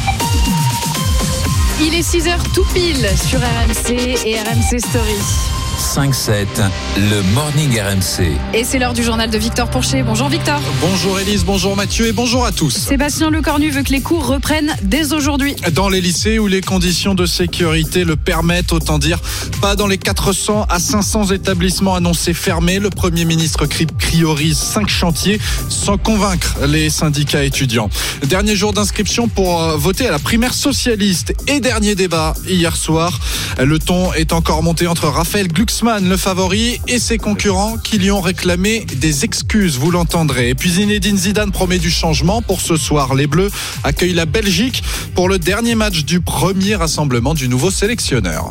Il est six heures tout pile sur R M C et R M C Story. cinq sept, le Morning R M C. Et c'est l'heure du journal de Victor Pourchet. Bonjour Victor. Bonjour Élise, bonjour Mathieu et bonjour à tous. Sébastien Lecornu veut que les cours reprennent dès aujourd'hui. Dans les lycées où les conditions de sécurité le permettent, autant dire pas dans les quatre cents à cinq cents établissements annoncés fermés. Le Premier ministre priorise cinq chantiers sans convaincre les syndicats étudiants. Dernier jour d'inscription pour voter à la primaire socialiste et dernier débat hier soir. Le ton est encore monté entre Raphaël Glucksmann, le favori, et ses concurrents qui lui ont réclamé des excuses, vous l'entendrez. Et puis Zinedine Zidane promet du changement pour ce soir. Les Bleus accueillent la Belgique pour le dernier match du premier rassemblement du nouveau sélectionneur.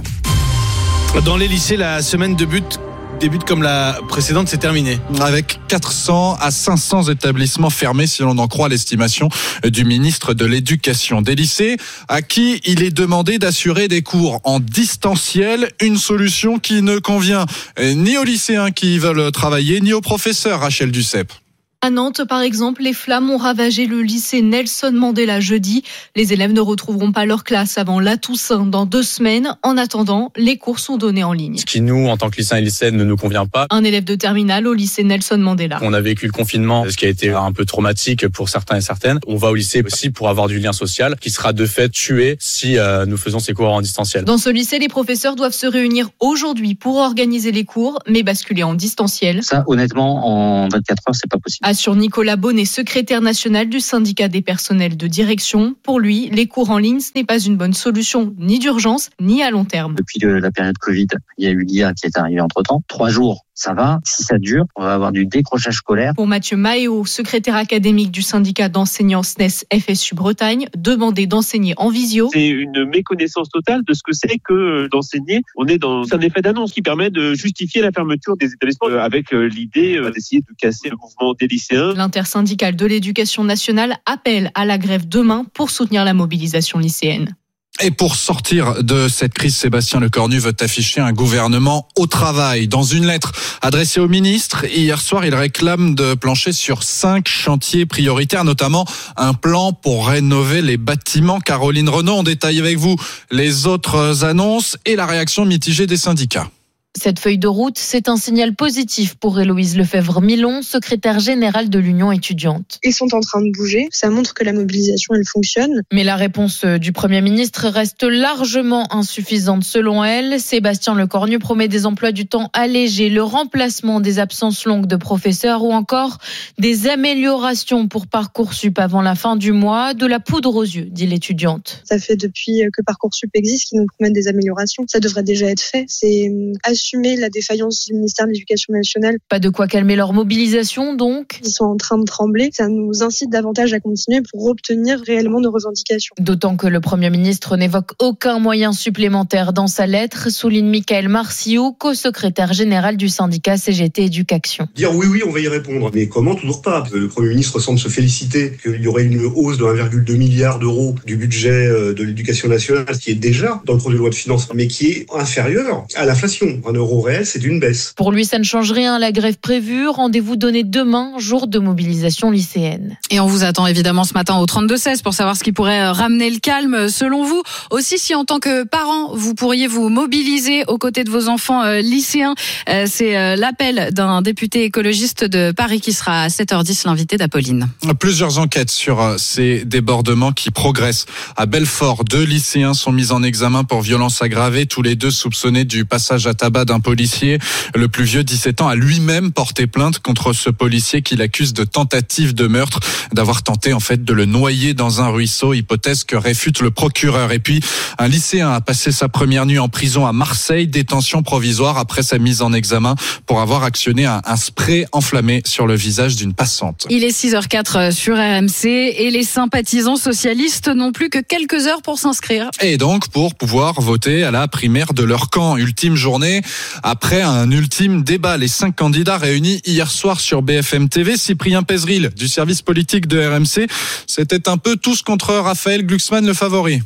Dans les lycées, la semaine de but débute comme la précédente, c'est terminé. Avec quatre cents à cinq cents établissements fermés, si l'on en croit l'estimation du ministre de l'Éducation. Des lycées à qui il est demandé d'assurer des cours en distanciel, une solution qui ne convient ni aux lycéens qui veulent travailler, ni aux professeurs, Rachel Duceppe. À Nantes, par exemple, les flammes ont ravagé le lycée Nelson Mandela jeudi. Les élèves ne retrouveront pas leur classe avant la Toussaint dans deux semaines. En attendant, les cours sont donnés en ligne. Ce qui, nous, en tant que lycéens et lycéennes, ne nous convient pas. Un élève de terminale au lycée Nelson Mandela. On a vécu le confinement, ce qui a été un peu traumatique pour certains et certaines. On va au lycée aussi pour avoir du lien social, qui sera de fait tué si euh, nous faisons ces cours en distanciel. Dans ce lycée, les professeurs doivent se réunir aujourd'hui pour organiser les cours, mais basculer en distanciel. Ça, honnêtement, en vingt-quatre heures, c'est pas possible. Assure Nicolas Bonnet, secrétaire national du syndicat des personnels de direction. Pour lui, les cours en ligne, ce n'est pas une bonne solution, ni d'urgence, ni à long terme. Depuis la période Covid, il y a eu l'I A qui est arrivée entre-temps. Trois jours, ça va. Si ça dure, on va avoir du décrochage scolaire. Pour Mathieu Maéo, secrétaire académique du syndicat d'enseignants S N E S F S U Bretagne, demander d'enseigner en visio. C'est une méconnaissance totale de ce que c'est que d'enseigner. On est dans un effet d'annonce qui permet de justifier la fermeture des établissements avec l'idée d'essayer de casser le mouvement des lycéens. L'intersyndicale de l'éducation nationale appelle à la grève demain pour soutenir la mobilisation lycéenne. Et pour sortir de cette crise, Sébastien Lecornu veut afficher un gouvernement au travail. Dans une lettre adressée au ministre, hier soir, il réclame de plancher sur cinq chantiers prioritaires, notamment un plan pour rénover les bâtiments. Caroline Renaud, on détaille avec vous les autres annonces et la réaction mitigée des syndicats. Cette feuille de route, c'est un signal positif pour Héloïse Lefebvre-Milon, secrétaire générale de l'Union étudiante. Ils sont en train de bouger, ça montre que la mobilisation, elle fonctionne. Mais la réponse du Premier ministre reste largement insuffisante selon elle. Sébastien Lecornu promet des emplois du temps allégés, le remplacement des absences longues de professeurs ou encore des améliorations pour Parcoursup avant la fin du mois, de la poudre aux yeux, dit l'étudiante. Ça fait depuis que Parcoursup existe qu'ils nous promettent des améliorations. Ça devrait déjà être fait. C'est assurer la défaillance du ministère de l'Éducation nationale. Pas de quoi calmer leur mobilisation donc. Ils sont en train de trembler. Ça nous incite davantage à continuer pour obtenir réellement nos revendications. D'autant que le Premier ministre n'évoque aucun moyen supplémentaire dans sa lettre, souligne Michael Marciou, co-secrétaire général du syndicat C G T Éducation. Dire oui, oui, on va y répondre. Mais comment? Toujours pas. Le Premier ministre semble se féliciter qu'il y aurait une hausse de un virgule deux milliard d'euros du budget de l'Éducation nationale, qui est déjà dans le projet de loi de finances, mais qui est inférieur à l'inflation. Un euro réel, c'est une baisse. Pour lui, ça ne change rien. La grève prévue, rendez-vous donné demain, jour de mobilisation lycéenne. Et on vous attend évidemment ce matin au trente-deux seize pour savoir ce qui pourrait ramener le calme selon vous. Aussi, si en tant que parent, vous pourriez vous mobiliser aux côtés de vos enfants euh, lycéens, euh, c'est euh, l'appel d'un député écologiste de Paris qui sera à sept heures dix, l'invité d'Apolline. Plusieurs enquêtes sur ces débordements qui progressent. À Belfort, deux lycéens sont mis en examen pour violence aggravée, tous les deux soupçonnés du passage à tabac d'un policier. Le plus vieux, dix-sept ans, a lui-même porté plainte contre ce policier qu'il accuse de tentative de meurtre, d'avoir tenté en fait de le noyer dans un ruisseau, hypothèse que réfute le procureur. Et puis, un lycéen a passé sa première nuit en prison à Marseille, détention provisoire après sa mise en examen pour avoir actionné un, un spray enflammé sur le visage d'une passante. Il est six heures quatre sur R M C et les sympathisants socialistes n'ont plus que quelques heures pour s'inscrire. Et donc, pour pouvoir voter à la primaire de leur camp. Ultime journée après un ultime débat. Les cinq candidats réunis hier soir sur B F M T V. Cyprien Pézeril du service politique de R M C. C'était un peu tous contre Raphaël Glucksmann, le favori.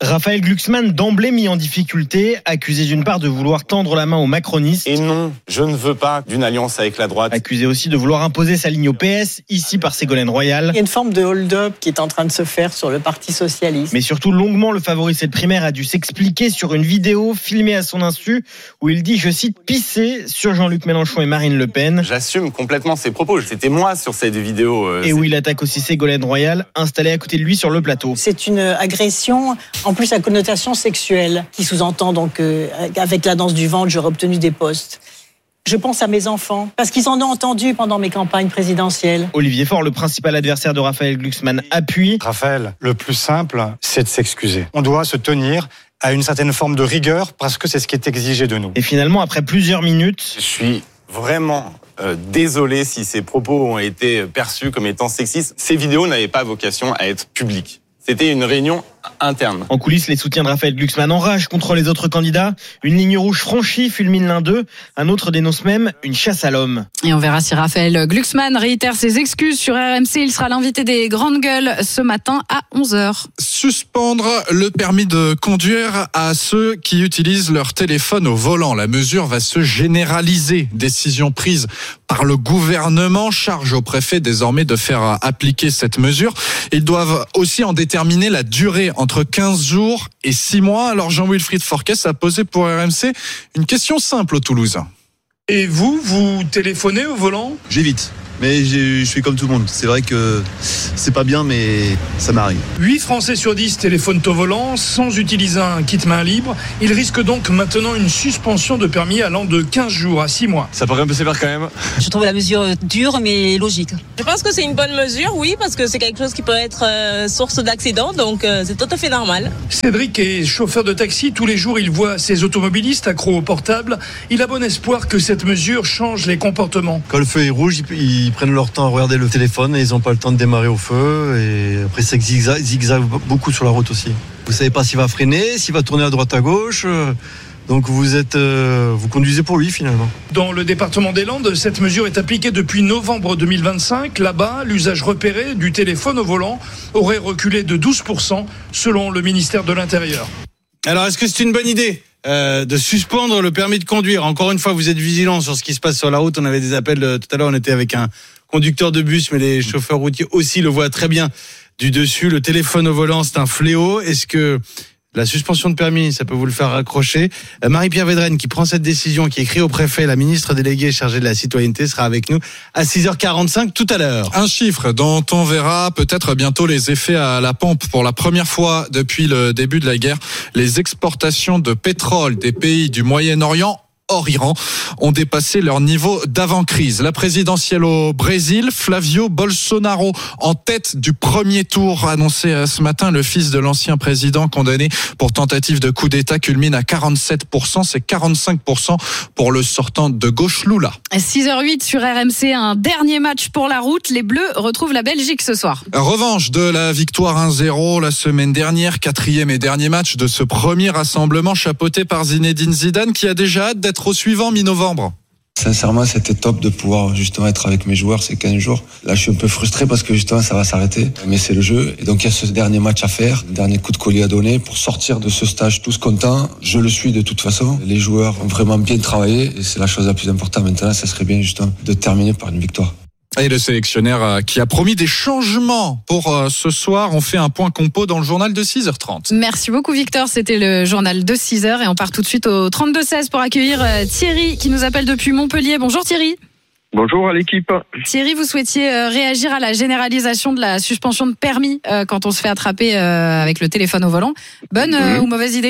Raphaël Glucksmann, d'emblée mis en difficulté, accusé d'une part de vouloir tendre la main aux macronistes. Et non, je ne veux pas d'une alliance avec la droite. Accusé aussi de vouloir imposer sa ligne au P S, ici par Ségolène Royal. Il y a une forme de hold-up qui est en train de se faire sur le Parti socialiste. Mais surtout, longuement, le favori de cette primaire a dû s'expliquer sur une vidéo filmée à son insu, où il dit, je cite, pisser sur Jean-Luc Mélenchon et Marine Le Pen. J'assume complètement ses propos. C'était moi sur cette vidéo. Euh, et où il attaque aussi Ségolène Royal, installée à côté de lui sur le plateau. C'est une agression, en plus à connotation sexuelle, qui sous-entend donc euh, avec la danse du ventre, j'aurais obtenu des postes. Je pense à mes enfants, parce qu'ils en ont entendu pendant mes campagnes présidentielles. Olivier Faure, le principal adversaire de Raphaël Glucksmann, appuie. Raphaël, le plus simple, c'est de s'excuser. On doit se tenir à une certaine forme de rigueur, parce que c'est ce qui est exigé de nous. Et finalement, après plusieurs minutes... Je suis vraiment... Euh, désolé si ces propos ont été perçus comme étant sexistes. Ces vidéos n'avaient pas vocation à être publiques. C'était une réunion interne. En coulisses, les soutiens de Raphaël Glucksmann enragent contre les autres candidats. Une ligne rouge franchie, fulmine l'un d'eux. Un autre dénonce même une chasse à l'homme. Et on verra si Raphaël Glucksmann réitère ses excuses sur R M C. Il sera l'invité des Grandes Gueules ce matin à onze heures. Suspendre le permis de conduire à ceux qui utilisent leur téléphone au volant. La mesure va se généraliser. Décision prise par le gouvernement. Charge au préfet désormais de faire appliquer cette mesure. Ils doivent aussi en déterminer la durée entre quinze jours et six mois. Alors Jean-Wilfried Forquès a posé pour R M C une question simple aux Toulousains. Et vous, vous téléphonez au volant ? J'évite. Mais je suis comme tout le monde. C'est vrai que c'est pas bien, mais ça m'arrive. huit Français sur dix téléphonent au volant sans utiliser un kit main libre. Ils risquent donc maintenant une suspension de permis allant de quinze jours à six mois. Ça paraît un peu sévère quand même. Je trouve la mesure dure mais logique. Je pense que c'est une bonne mesure, oui, parce que c'est quelque chose qui peut être euh, source d'accident, donc euh, c'est tout à fait normal. Cédric est chauffeur de taxi. Tous les jours, il voit ses automobilistes accros au portable. Il a bon espoir que cette mesure change les comportements. Quand le feu est rouge, ils prennent leur temps à regarder le téléphone et ils n'ont pas le temps de démarrer au feu. Et après, ça zigzague, zigzague beaucoup sur la route aussi. Vous savez pas s'il va freiner, s'il va tourner à droite à gauche. Donc vous êtes, euh, vous conduisez pour lui finalement. Dans le département des Landes, cette mesure est appliquée depuis novembre deux mille vingt-cinq. Là-bas, l'usage repéré du téléphone au volant aurait reculé de douze pour cent selon le ministère de l'Intérieur. Alors, est-ce que c'est une bonne idée euh, de suspendre le permis de conduire ? Encore une fois, vous êtes vigilants sur ce qui se passe sur la route. On avait des appels euh, tout à l'heure, on était avec un conducteur de bus, mais les chauffeurs routiers aussi le voient très bien du dessus. Le téléphone au volant, c'est un fléau. Est-ce que la suspension de permis, ça peut vous le faire raccrocher ? euh, Marie-Pierre Védrenne, qui prend cette décision, qui écrit au préfet, la ministre déléguée chargée de la citoyenneté, sera avec nous à six heures quarante-cinq tout à l'heure. Un chiffre dont on verra peut-être bientôt les effets à la pompe. Pour la première fois depuis le début de la guerre, les exportations de pétrole des pays du Moyen-Orient hors Iran ont dépassé leur niveau d'avant-crise. La présidentielle au Brésil, Flavio Bolsonaro en tête du premier tour annoncé ce matin. Le fils de l'ancien président condamné pour tentative de coup d'État culmine à quarante-sept pour cent. C'est quarante-cinq pour cent pour le sortant de gauche Lula. six heures huit sur R M C, un dernier match pour la route. Les Bleus retrouvent la Belgique ce soir. Revanche de la victoire un zéro la semaine dernière. Quatrième et dernier match de ce premier rassemblement chapeauté par Zinedine Zidane qui a déjà hâte d'être au suivant mi-novembre. Sincèrement, c'était top de pouvoir justement être avec mes joueurs ces quinze jours. Là, je suis un peu frustré parce que justement, ça va s'arrêter. Mais c'est le jeu. Et donc, il y a ce dernier match à faire, le dernier coup de collier à donner pour sortir de ce stage tous contents. Je le suis de toute façon. Les joueurs ont vraiment bien travaillé et c'est la chose la plus importante. Maintenant, ça serait bien justement de terminer par une victoire. Et le sélectionneur qui a promis des changements pour ce soir. On fait un point compo dans le journal de six heures trente. Merci beaucoup Victor, c'était le journal de six heures et on part tout de suite au trente-deux seize pour accueillir Thierry qui nous appelle depuis Montpellier. Bonjour Thierry. Bonjour à l'équipe. Thierry, vous souhaitiez réagir à la généralisation de la suspension de permis quand on se fait attraper avec le téléphone au volant. Bonne mmh. ou mauvaise idée ?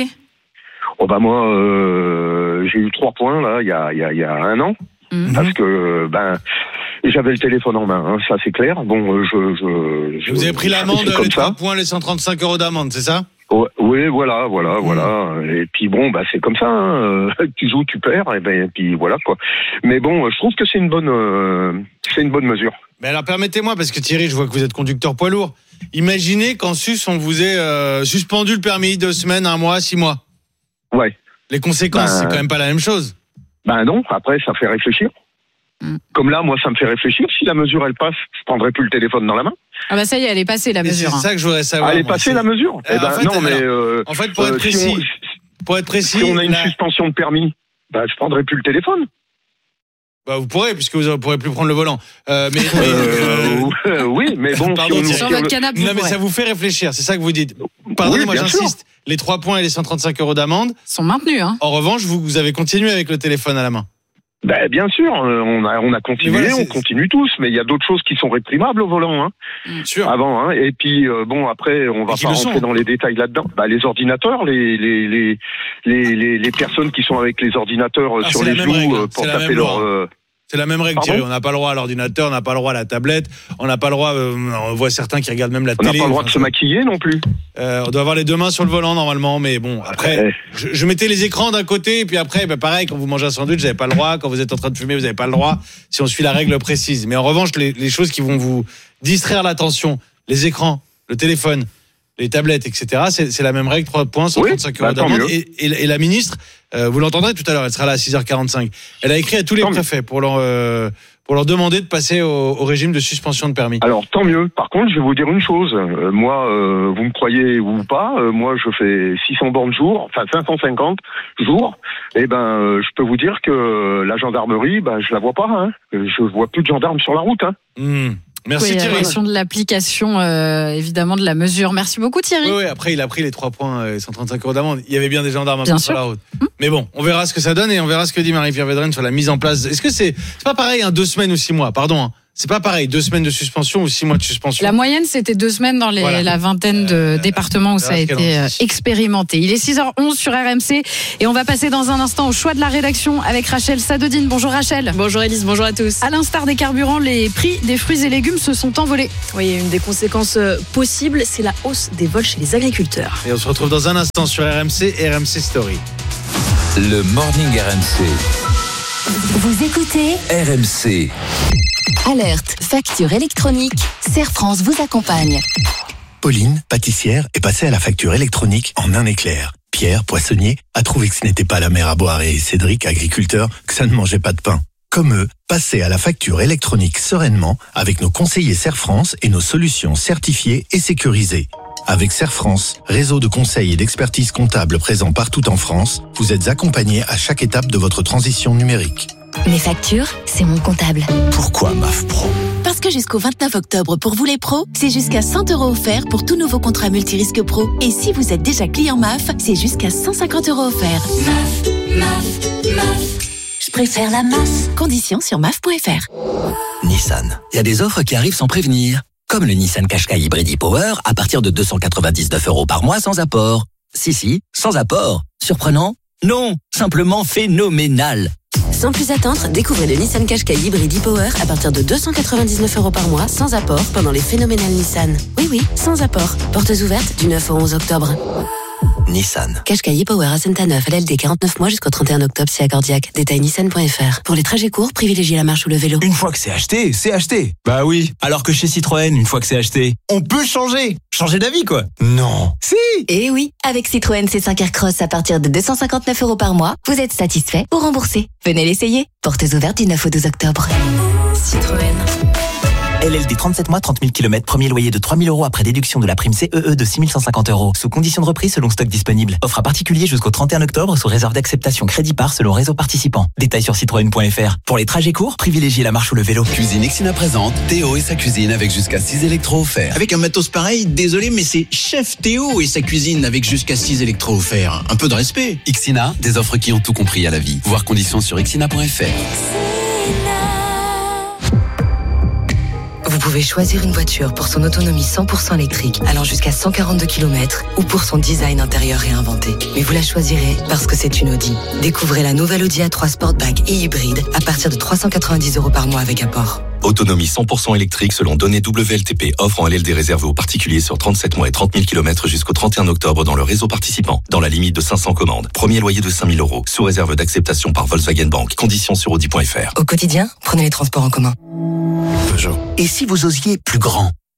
Oh bah moi, euh, j'ai eu trois points là, il y a, y a, y a un an. Mmh. Parce que ben j'avais le téléphone en main, hein, ça c'est clair. Bon, je, je, je vous avez pris l'amende, les trois points, les cent trente-cinq euros d'amende, c'est ça ? Ouais, oui, voilà, voilà, mmh. voilà. Et puis bon, bah c'est comme ça. Hein. Tu joues, tu perds, et ben puis voilà quoi. Mais bon, je trouve que c'est une bonne, euh, c'est une bonne mesure. Mais alors permettez-moi, parce que Thierry, je vois que vous êtes conducteur poids lourd. Imaginez qu'en sus on vous ait euh, suspendu le permis deux semaines, un mois, six mois. Ouais. Les conséquences, ben, c'est quand même pas la même chose. Ben non. Après, ça fait réfléchir. Comme là, moi, ça me fait réfléchir. Si la mesure, elle passe, je prendrai plus le téléphone dans la main. Ah bah ça y est, elle est passée la Mais mesure. c'est hein. ça que je voudrais savoir. Elle est moi, passée c'est- la mesure Eh Euh, ben en fait, non, mais alors, euh, en fait, pour être euh, précis, si on, pour être précis, si on a une la- suspension de permis, bah je prendrai plus le téléphone. bah, vous pourrez, puisque vous ne pourrez plus prendre le volant. Euh, mais, mais, Euh, euh, oui, mais bon, Pardon, si on nous Thierry. Sur retire votre le- canapé, non, vous mais pourrez. ça vous fait réfléchir. C'est ça que vous dites. Pardonnez-moi, Oui, bien j'insiste. Les trois points et les cent trente-cinq euros d'amende. sont maintenus. Hein. En revanche, vous, vous avez continué avec le téléphone à la main. Ben, bien sûr, euh, on a on a continué, Mais voilà, c'est- on continue tous, mais il y a d'autres choses qui sont réprimables au volant, hein. Sûr. Avant, hein. Et puis euh, bon, après, on va Et qui pas le rentrer sont. dans les détails là-dedans. Bah, les ordinateurs, les les les les les, les personnes qui sont avec les ordinateurs euh, Ah, sur c'est les la même genoux règle, euh, pour c'est la taper même leur. loi. euh, C'est la même règle, Pardon Thierry. On n'a pas le droit à l'ordinateur, on n'a pas le droit à la tablette, on n'a pas le droit. euh, on voit certains qui regardent même la On n'a télé. pas le droit de Enfin, se maquiller non plus. euh, on doit avoir les deux mains sur le volant normalement, mais bon, après, Ouais. je, je mettais les écrans d'un côté, et puis après, bah, pareil, quand vous mangez un sandwich, vous n'avez pas le droit. Quand vous êtes en train de fumer, vous n'avez pas le droit. Si on suit la règle précise. Mais en revanche, les, les choses qui vont vous distraire l'attention, les écrans, le téléphone, les tablettes, et cetera. C'est, c'est la même règle, trois points, cent trente-cinq bah, euros tant d'amende. mieux. Et, et, et la ministre, euh, vous l'entendrez tout à l'heure, elle sera là à six heures quarante-cinq. Elle a écrit à tous les Tant mieux. préfets pour leur, euh, pour leur demander de passer au, au régime de suspension de permis. Alors tant mieux. Par contre, je vais vous dire une chose. Euh, moi, euh, vous me croyez ou pas, euh, moi je fais six cents bornes jour, enfin cinq cent cinquante jours. Et ben, euh, je peux vous dire que la gendarmerie, bah je la vois pas. Hein. Je vois plus de gendarmes sur la route. Hein. Mmh. Merci Oui, la Thierry. question de l'application, euh, évidemment, de la mesure. Merci beaucoup Thierry. Oui, oui, après il a pris les trois points et cent trente-cinq euros d'amende. Il y avait bien des gendarmes un Bien peu sûr. sur la route. Mais bon, on verra ce que ça donne et on verra ce que dit Marie-Pierre Védrenne sur la mise en place. Est-ce que c'est, c'est pas pareil, hein, deux semaines ou six mois, pardon, hein. C'est pas pareil, deux semaines de suspension ou six mois de suspension. La moyenne, c'était deux semaines dans les, Voilà. la vingtaine de Euh, départements où on ça a verra ce qu'elle été en euh, dit. expérimenté. Il est six heures onze sur R M C et on va passer dans un instant au choix de la rédaction avec Rachel Sadodine. Bonjour Rachel. Bonjour Elise, bonjour à tous. À l'instar des carburants, les prix des fruits et légumes se sont envolés. Oui, une des conséquences euh, possibles, c'est la hausse des vols chez les agriculteurs. Et on se retrouve dans un instant sur R M C et R M C Story. Le Morning R M C. Vous écoutez R M C. Alerte, facture électronique. Serre France vous accompagne. Pauline, pâtissière, est passée à la facture électronique en un éclair. Pierre, poissonnier, a trouvé que ce n'était pas la mer à boire et Cédric, agriculteur, que ça ne mangeait pas de pain. Comme eux, passez à la facture électronique sereinement avec nos conseillers Serre France et nos solutions certifiées et sécurisées. Avec Serre France, réseau de conseils et d'expertise comptable présent partout en France, vous êtes accompagnés à chaque étape de votre transition numérique. Mes factures, c'est mon comptable. Pourquoi M A F Pro ? Parce que jusqu'au vingt-neuf octobre, pour vous les pros, c'est jusqu'à cent euros offerts pour tout nouveau contrat multirisque pro. Et si vous êtes déjà client M A F, c'est jusqu'à cent cinquante euros offerts. M A F, M A F, M A F. Je préfère la M A F. Conditions sur M A F point F R. Nissan, il y a des offres qui arrivent sans prévenir. Comme le Nissan Qashqai Hybrid e-Power à partir de deux cent quatre-vingt-dix-neuf euros par mois sans apport. Si, si, sans apport. Surprenant ? Non, simplement phénoménal. Sans plus attendre, découvrez le Nissan Qashqai Hybrid e-Power à partir de deux cent quatre-vingt-dix-neuf euros par mois sans apport pendant les phénoménales Nissan. Oui, oui, sans apport. Portes ouvertes du neuf au onze octobre. Nissan. Qashqai e-Power à Saint-Neuf, L L D quarante-neuf mois jusqu'au trente et un octobre, si accordiaque. Détail nissan point F R. Pour les trajets courts, privilégiez la marche ou le vélo. Une fois que c'est acheté, c'est acheté. Bah oui. Alors que chez Citroën, une fois que c'est acheté, on peut changer. Changer d'avis, quoi. Non. Si. Eh oui, avec Citroën C cinq Aircross à partir de deux cent cinquante-neuf euros par mois, vous êtes satisfait ou remboursé. Venez l'essayer. Portes ouvertes du neuf au douze octobre. Citroën. L L D trente-sept mois, trente mille kilomètres, premier loyer de trois mille euros après déduction de la prime C E E de six mille cent cinquante euros. Sous condition de reprise selon stock disponible. Offre à particulier jusqu'au trente et un octobre sous réserve d'acceptation crédit par selon réseau participant. Détails sur citroën point F R. Pour les trajets courts, privilégiez la marche ou le vélo. Cuisine Ixina présente Théo et sa cuisine avec jusqu'à six électros offerts. Avec un matos pareil, désolé, mais c'est Chef Théo et sa cuisine avec jusqu'à six électros offerts. Un peu de respect. Ixina, des offres qui ont tout compris à la vie. Voir conditions sur ixina point F R. Vous pouvez choisir une voiture pour son autonomie cent pour cent électrique, allant jusqu'à cent quarante-deux kilomètres, ou pour son design intérieur réinventé. Mais vous la choisirez parce que c'est une Audi. Découvrez la nouvelle Audi A trois Sportback et hybride à partir de trois cent quatre-vingt-dix euros par mois avec apport. Autonomie cent pour cent électrique selon données W L T P. Offre en L L D réservée aux particuliers sur trente-sept mois et trente mille kilomètres jusqu'au trente et un octobre dans le réseau participant. Dans la limite de cinq cents commandes. Premier loyer de cinq mille euros. Sous réserve d'acceptation par Volkswagen Bank. Conditions sur audi point F R. Au quotidien, prenez les transports en commun. Peugeot. Et si vous osiez plus grand ?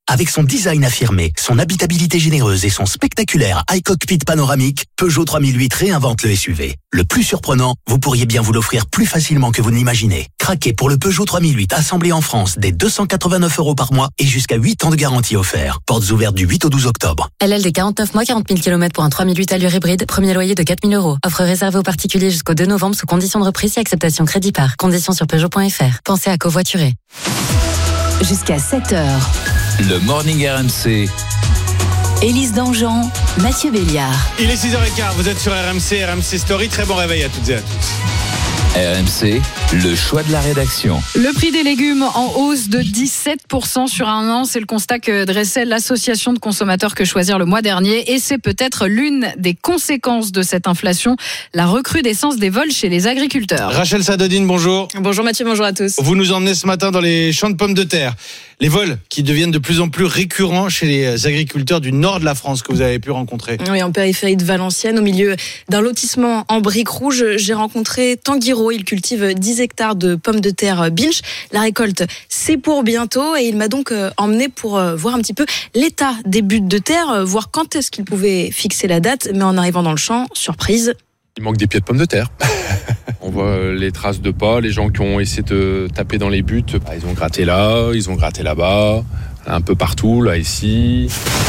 Avec son design affirmé, son habitabilité généreuse et son spectaculaire high cockpit panoramique, Peugeot trois mille huit réinvente le S U V. Le plus surprenant, vous pourriez bien vous l'offrir plus facilement que vous ne l'imaginez. Craquez pour le Peugeot trois mille huit assemblé en France dès deux cent quatre-vingt-neuf euros par mois et jusqu'à huit ans de garantie offert. Portes ouvertes du huit au douze octobre. L L D quarante-neuf mois, quarante mille kilomètres pour un trois mille huit allure hybride, premier loyer de quatre mille euros. Offre réservée aux particuliers jusqu'au deux novembre sous conditions de reprise et acceptation crédit par. Conditions sur Peugeot point F R. Pensez à covoiturer. Jusqu'à sept heures. Le Morning R M C. Élise Dangean, Mathieu Béliard. Il est six heures quinze, vous êtes sur R M C, R M C Story. Très bon réveil à toutes et à tous. R M C, le choix de la rédaction. Le prix des légumes en hausse de dix-sept pour cent sur un an, c'est le constat que dressait l'association de consommateurs Que Choisir le mois dernier, et c'est peut-être l'une des conséquences de cette inflation, la recrudescence des vols chez les agriculteurs. Rachel Sadodine, bonjour. Bonjour Mathieu, bonjour à tous. Vous nous emmenez ce matin dans les champs de pommes de terre. Les vols qui deviennent de plus en plus récurrents chez les agriculteurs du nord de la France que vous avez pu rencontrer. Oui, en périphérie de Valenciennes, au milieu d'un lotissement en briques rouges, j'ai rencontré Tanguy Rault. Il cultive dix hectares de pommes de terre Binch. La récolte, c'est pour bientôt, et il m'a donc emmené pour voir un petit peu l'état des buttes de terre, voir quand est-ce qu'il pouvait fixer la date. Mais en arrivant dans le champ, surprise. Il manque des pieds de pommes de terre. On voit les traces de pas, les gens qui ont essayé de taper dans les buts, bah, ils ont gratté là, ils ont gratté là-bas, un peu partout, là, ici.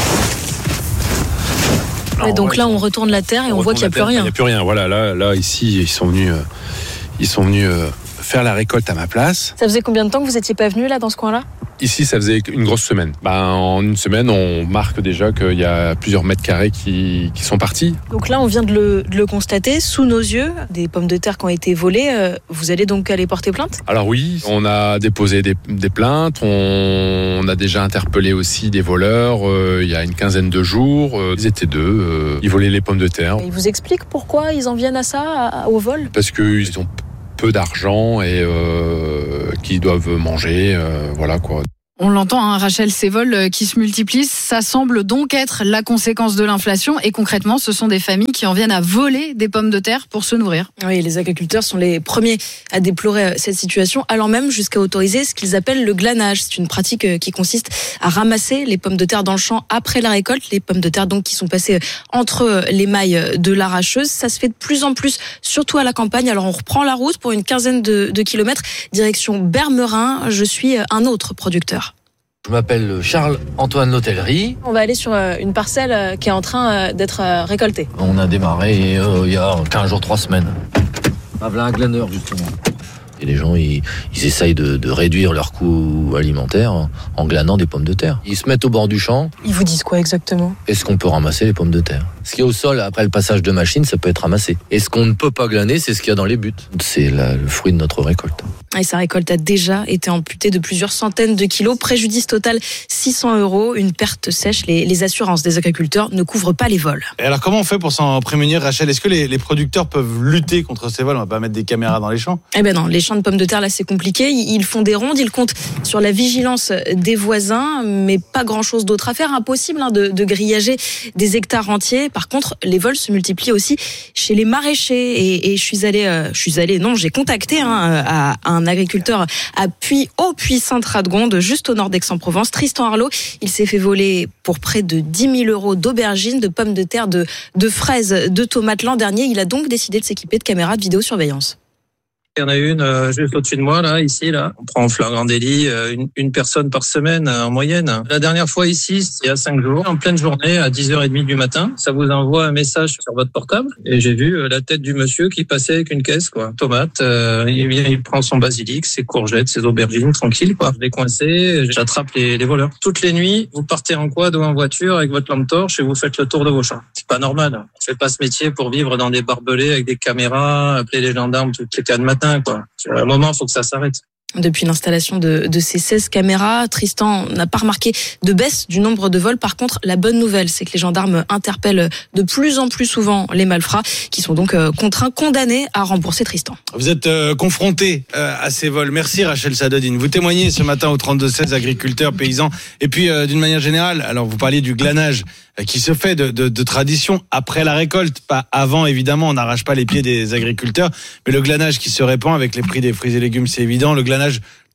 Ouais, donc ouais, là, on retourne la terre et on, on voit qu'il n'y a plus rien. Il n'y a plus rien, voilà, là, là ici, ils sont venus, euh, ils sont venus euh, faire la récolte à ma place. Ça faisait combien de temps que vous n'étiez pas venu là, dans ce coin-là ? Ici, ça faisait une grosse semaine. Ben, en une semaine, on marque déjà qu'il y a plusieurs mètres carrés qui, qui sont partis. Donc là, on vient de le, de le constater, sous nos yeux, des pommes de terre qui ont été volées. Euh, vous allez donc aller porter plainte ? Alors oui, on a déposé des, des plaintes, on, on a déjà interpellé aussi des voleurs euh, il y a une quinzaine de jours. Euh, ils étaient deux, euh, ils volaient les pommes de terre. Et ils vous expliquent pourquoi ils en viennent à ça, à, au vol ? Parce qu'ils ont peu d'argent et euh, qui doivent manger, euh, voilà quoi. On l'entend, hein, Rachel, ces vols qui se multiplient, ça semble donc être la conséquence de l'inflation. Et concrètement, ce sont des familles qui en viennent à voler des pommes de terre pour se nourrir. Oui, les agriculteurs sont les premiers à déplorer cette situation, allant même jusqu'à autoriser ce qu'ils appellent le glanage. C'est une pratique qui consiste à ramasser les pommes de terre dans le champ après la récolte. Les pommes de terre donc qui sont passées entre les mailles de l'arracheuse. Ça se fait de plus en plus, surtout à la campagne. Alors on reprend la route pour une quinzaine de, de kilomètres, direction Bermerin. Je suis un autre producteur. Je m'appelle Charles-Antoine Lotellerie. On va aller sur une parcelle qui est en train d'être récoltée. On a démarré euh, il y a quinze jours, trois semaines. Ah, voilà un glaneur, justement. Et les gens, ils, ils essayent de, de réduire leurs coûts alimentaires en, en glanant des pommes de terre. Ils se mettent au bord du champ. Ils vous disent quoi exactement ? Est-ce qu'on peut ramasser les pommes de terre ? Ce qui est au sol, après le passage de machine, ça peut être ramassé. Et ce qu'on ne peut pas glaner, c'est ce qu'il y a dans les buts. C'est la, le fruit de notre récolte. Et sa récolte a déjà été amputée de plusieurs centaines de kilos. Préjudice total six cents euros. Une perte sèche. Les, les assurances des agriculteurs ne couvrent pas les vols. Et alors comment on fait pour s'en prémunir, Rachel ? Est-ce que les, les producteurs peuvent lutter contre ces vols ? On va pas mettre des caméras dans les champs ? Eh ben non, les champs de pommes de terre, là, c'est compliqué. Ils font des rondes, ils comptent sur la vigilance des voisins, mais pas grand-chose d'autre à faire. Impossible hein, de, de grillager des hectares entiers. Par contre, les vols se multiplient aussi chez les maraîchers. Et, et je suis allée, euh, je suis allée, non, j'ai contacté hein, à, à un agriculteur à Puy, au Puy-Sainte-Radegonde, juste au nord d'Aix-en-Provence, Tristan Arlot. Il s'est fait voler pour près de dix mille euros d'aubergines, de pommes de terre, de, de fraises, de tomates l'an dernier. Il a donc décidé de s'équiper de caméras de vidéosurveillance. Il y en a une euh, juste au-dessus de moi, là, ici, là. On prend en flagrant délit euh, une, une personne par semaine euh, en moyenne. La dernière fois ici, c'est il y a cinq jours, en pleine journée, à dix heures trente du matin. Ça vous envoie un message sur votre portable. Et j'ai vu euh, la tête du monsieur qui passait avec une caisse, quoi. Tomate, euh, il vient, il prend son basilic, ses courgettes, ses aubergines, tranquille, quoi. Je l'ai coincé, j'attrape les, les voleurs. Toutes les nuits, vous partez en quad ou en voiture avec votre lampe torche et vous faites le tour de vos champs. C'est pas normal. On fait pas ce métier pour vivre dans des barbelés avec des caméras, appeler les gendarmes toutes les quatre matins. Quoi. À un moment, il faut que ça s'arrête. Depuis l'installation de, de ces seize caméras, Tristan n'a pas remarqué de baisse du nombre de vols. Par contre, la bonne nouvelle, c'est que les gendarmes interpellent de plus en plus souvent les malfrats, qui sont donc contraints, condamnés à rembourser Tristan. Vous êtes euh, confrontés euh, à ces vols. Merci Rachel Sadodine. Vous témoignez ce matin au trente-deux seize, agriculteurs, paysans. Et puis, euh, d'une manière générale, alors vous parliez du glanage euh, qui se fait de, de, de tradition après la récolte, pas avant évidemment, on n'arrache pas les pieds des agriculteurs, mais le glanage qui se répand avec les prix des fruits et légumes, c'est évident. Le glanage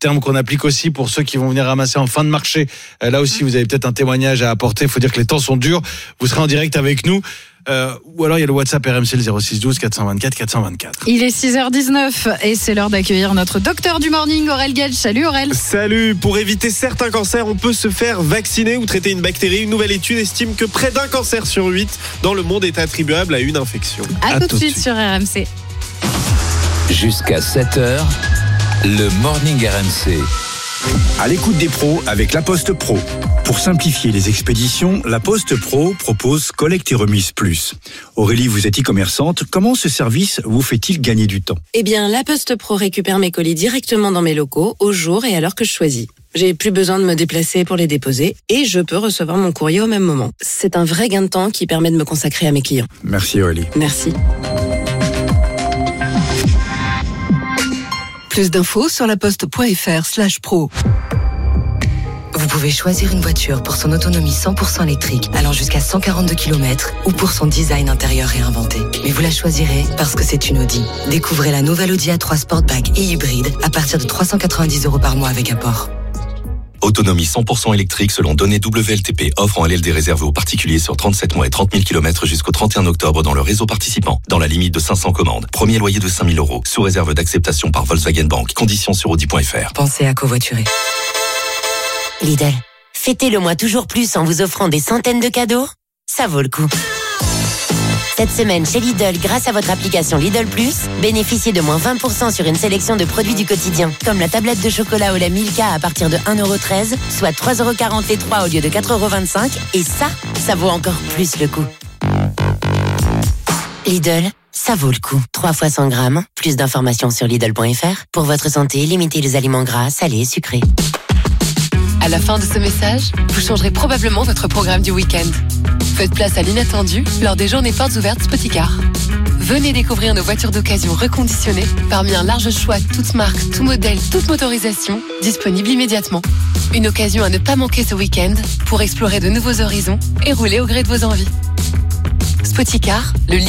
terme qu'on applique aussi pour ceux qui vont venir ramasser en fin de marché. Euh, là aussi, vous avez peut-être un témoignage à apporter. Il faut dire que les temps sont durs. Vous serez en direct avec nous. Euh, ou alors il y a le WhatsApp R M C, le zéro six douze quatre cent vingt-quatre quatre cent vingt-quatre. Il est six heures dix-neuf et c'est l'heure d'accueillir notre docteur du morning, Aurel Gage. Salut Aurel. Salut. Pour éviter certains cancers, on peut se faire vacciner ou traiter une bactérie. Une nouvelle étude estime que près d'un cancer sur huit dans le monde est attribuable à une infection. À, à tout de suite, suite sur R M C. Jusqu'à sept heures, le morning R M C. À l'écoute des pros avec La Poste Pro. Pour simplifier les expéditions, La Poste Pro propose collecte et remise plus. Aurélie, vous êtes e-commerçante. Comment ce service vous fait-il gagner du temps ? Eh bien, La Poste Pro récupère mes colis directement dans mes locaux, au jour et à l'heure que je choisis. J'ai plus besoin de me déplacer pour les déposer et je peux recevoir mon courrier au même moment. C'est un vrai gain de temps qui permet de me consacrer à mes clients. Merci Aurélie. Merci. Plus d'infos sur laposte.fr slash pro. Vous pouvez choisir une voiture pour son autonomie cent pour cent électrique, allant jusqu'à cent quarante-deux kilomètres, ou pour son design intérieur réinventé. Mais vous la choisirez parce que c'est une Audi. Découvrez la nouvelle Audi A trois Sportback et hybride à partir de trois cent quatre-vingt-dix euros par mois avec apport. Autonomie cent pour cent électrique selon données W L T P. Offre en L L D réservée aux particuliers sur trente-sept mois et trente mille kilomètres jusqu'au trente et un octobre dans le réseau participant. Dans la limite de cinq cents commandes. Premier loyer de cinq mille euros. Sous réserve d'acceptation par Volkswagen Bank. Conditions sur audi point f r. Pensez à covoiturer. Lidl, fêtez le mois toujours plus en vous offrant des centaines de cadeaux. Ça vaut le coup. Cette semaine chez Lidl, grâce à votre application Lidl Plus, bénéficiez de moins vingt pour cent sur une sélection de produits du quotidien, comme la tablette de chocolat au lait Milka à partir de un euro treize, soit trois euros quarante les trois au lieu de quatre euros vingt-cinq. Et ça, ça vaut encore plus le coup. Lidl, ça vaut le coup. trois fois cent grammes, plus d'informations sur Lidl point f r. Pour votre santé, limitez les aliments gras, salés et sucrés. À la fin de ce message, vous changerez probablement votre programme du week-end. Faites place à l'inattendu lors des journées portes ouvertes Spoticar. Venez découvrir nos voitures d'occasion reconditionnées parmi un large choix toutes marques, tout modèle, toute motorisation, disponible immédiatement. Une occasion à ne pas manquer ce week-end pour explorer de nouveaux horizons et rouler au gré de vos envies. Spoticar, le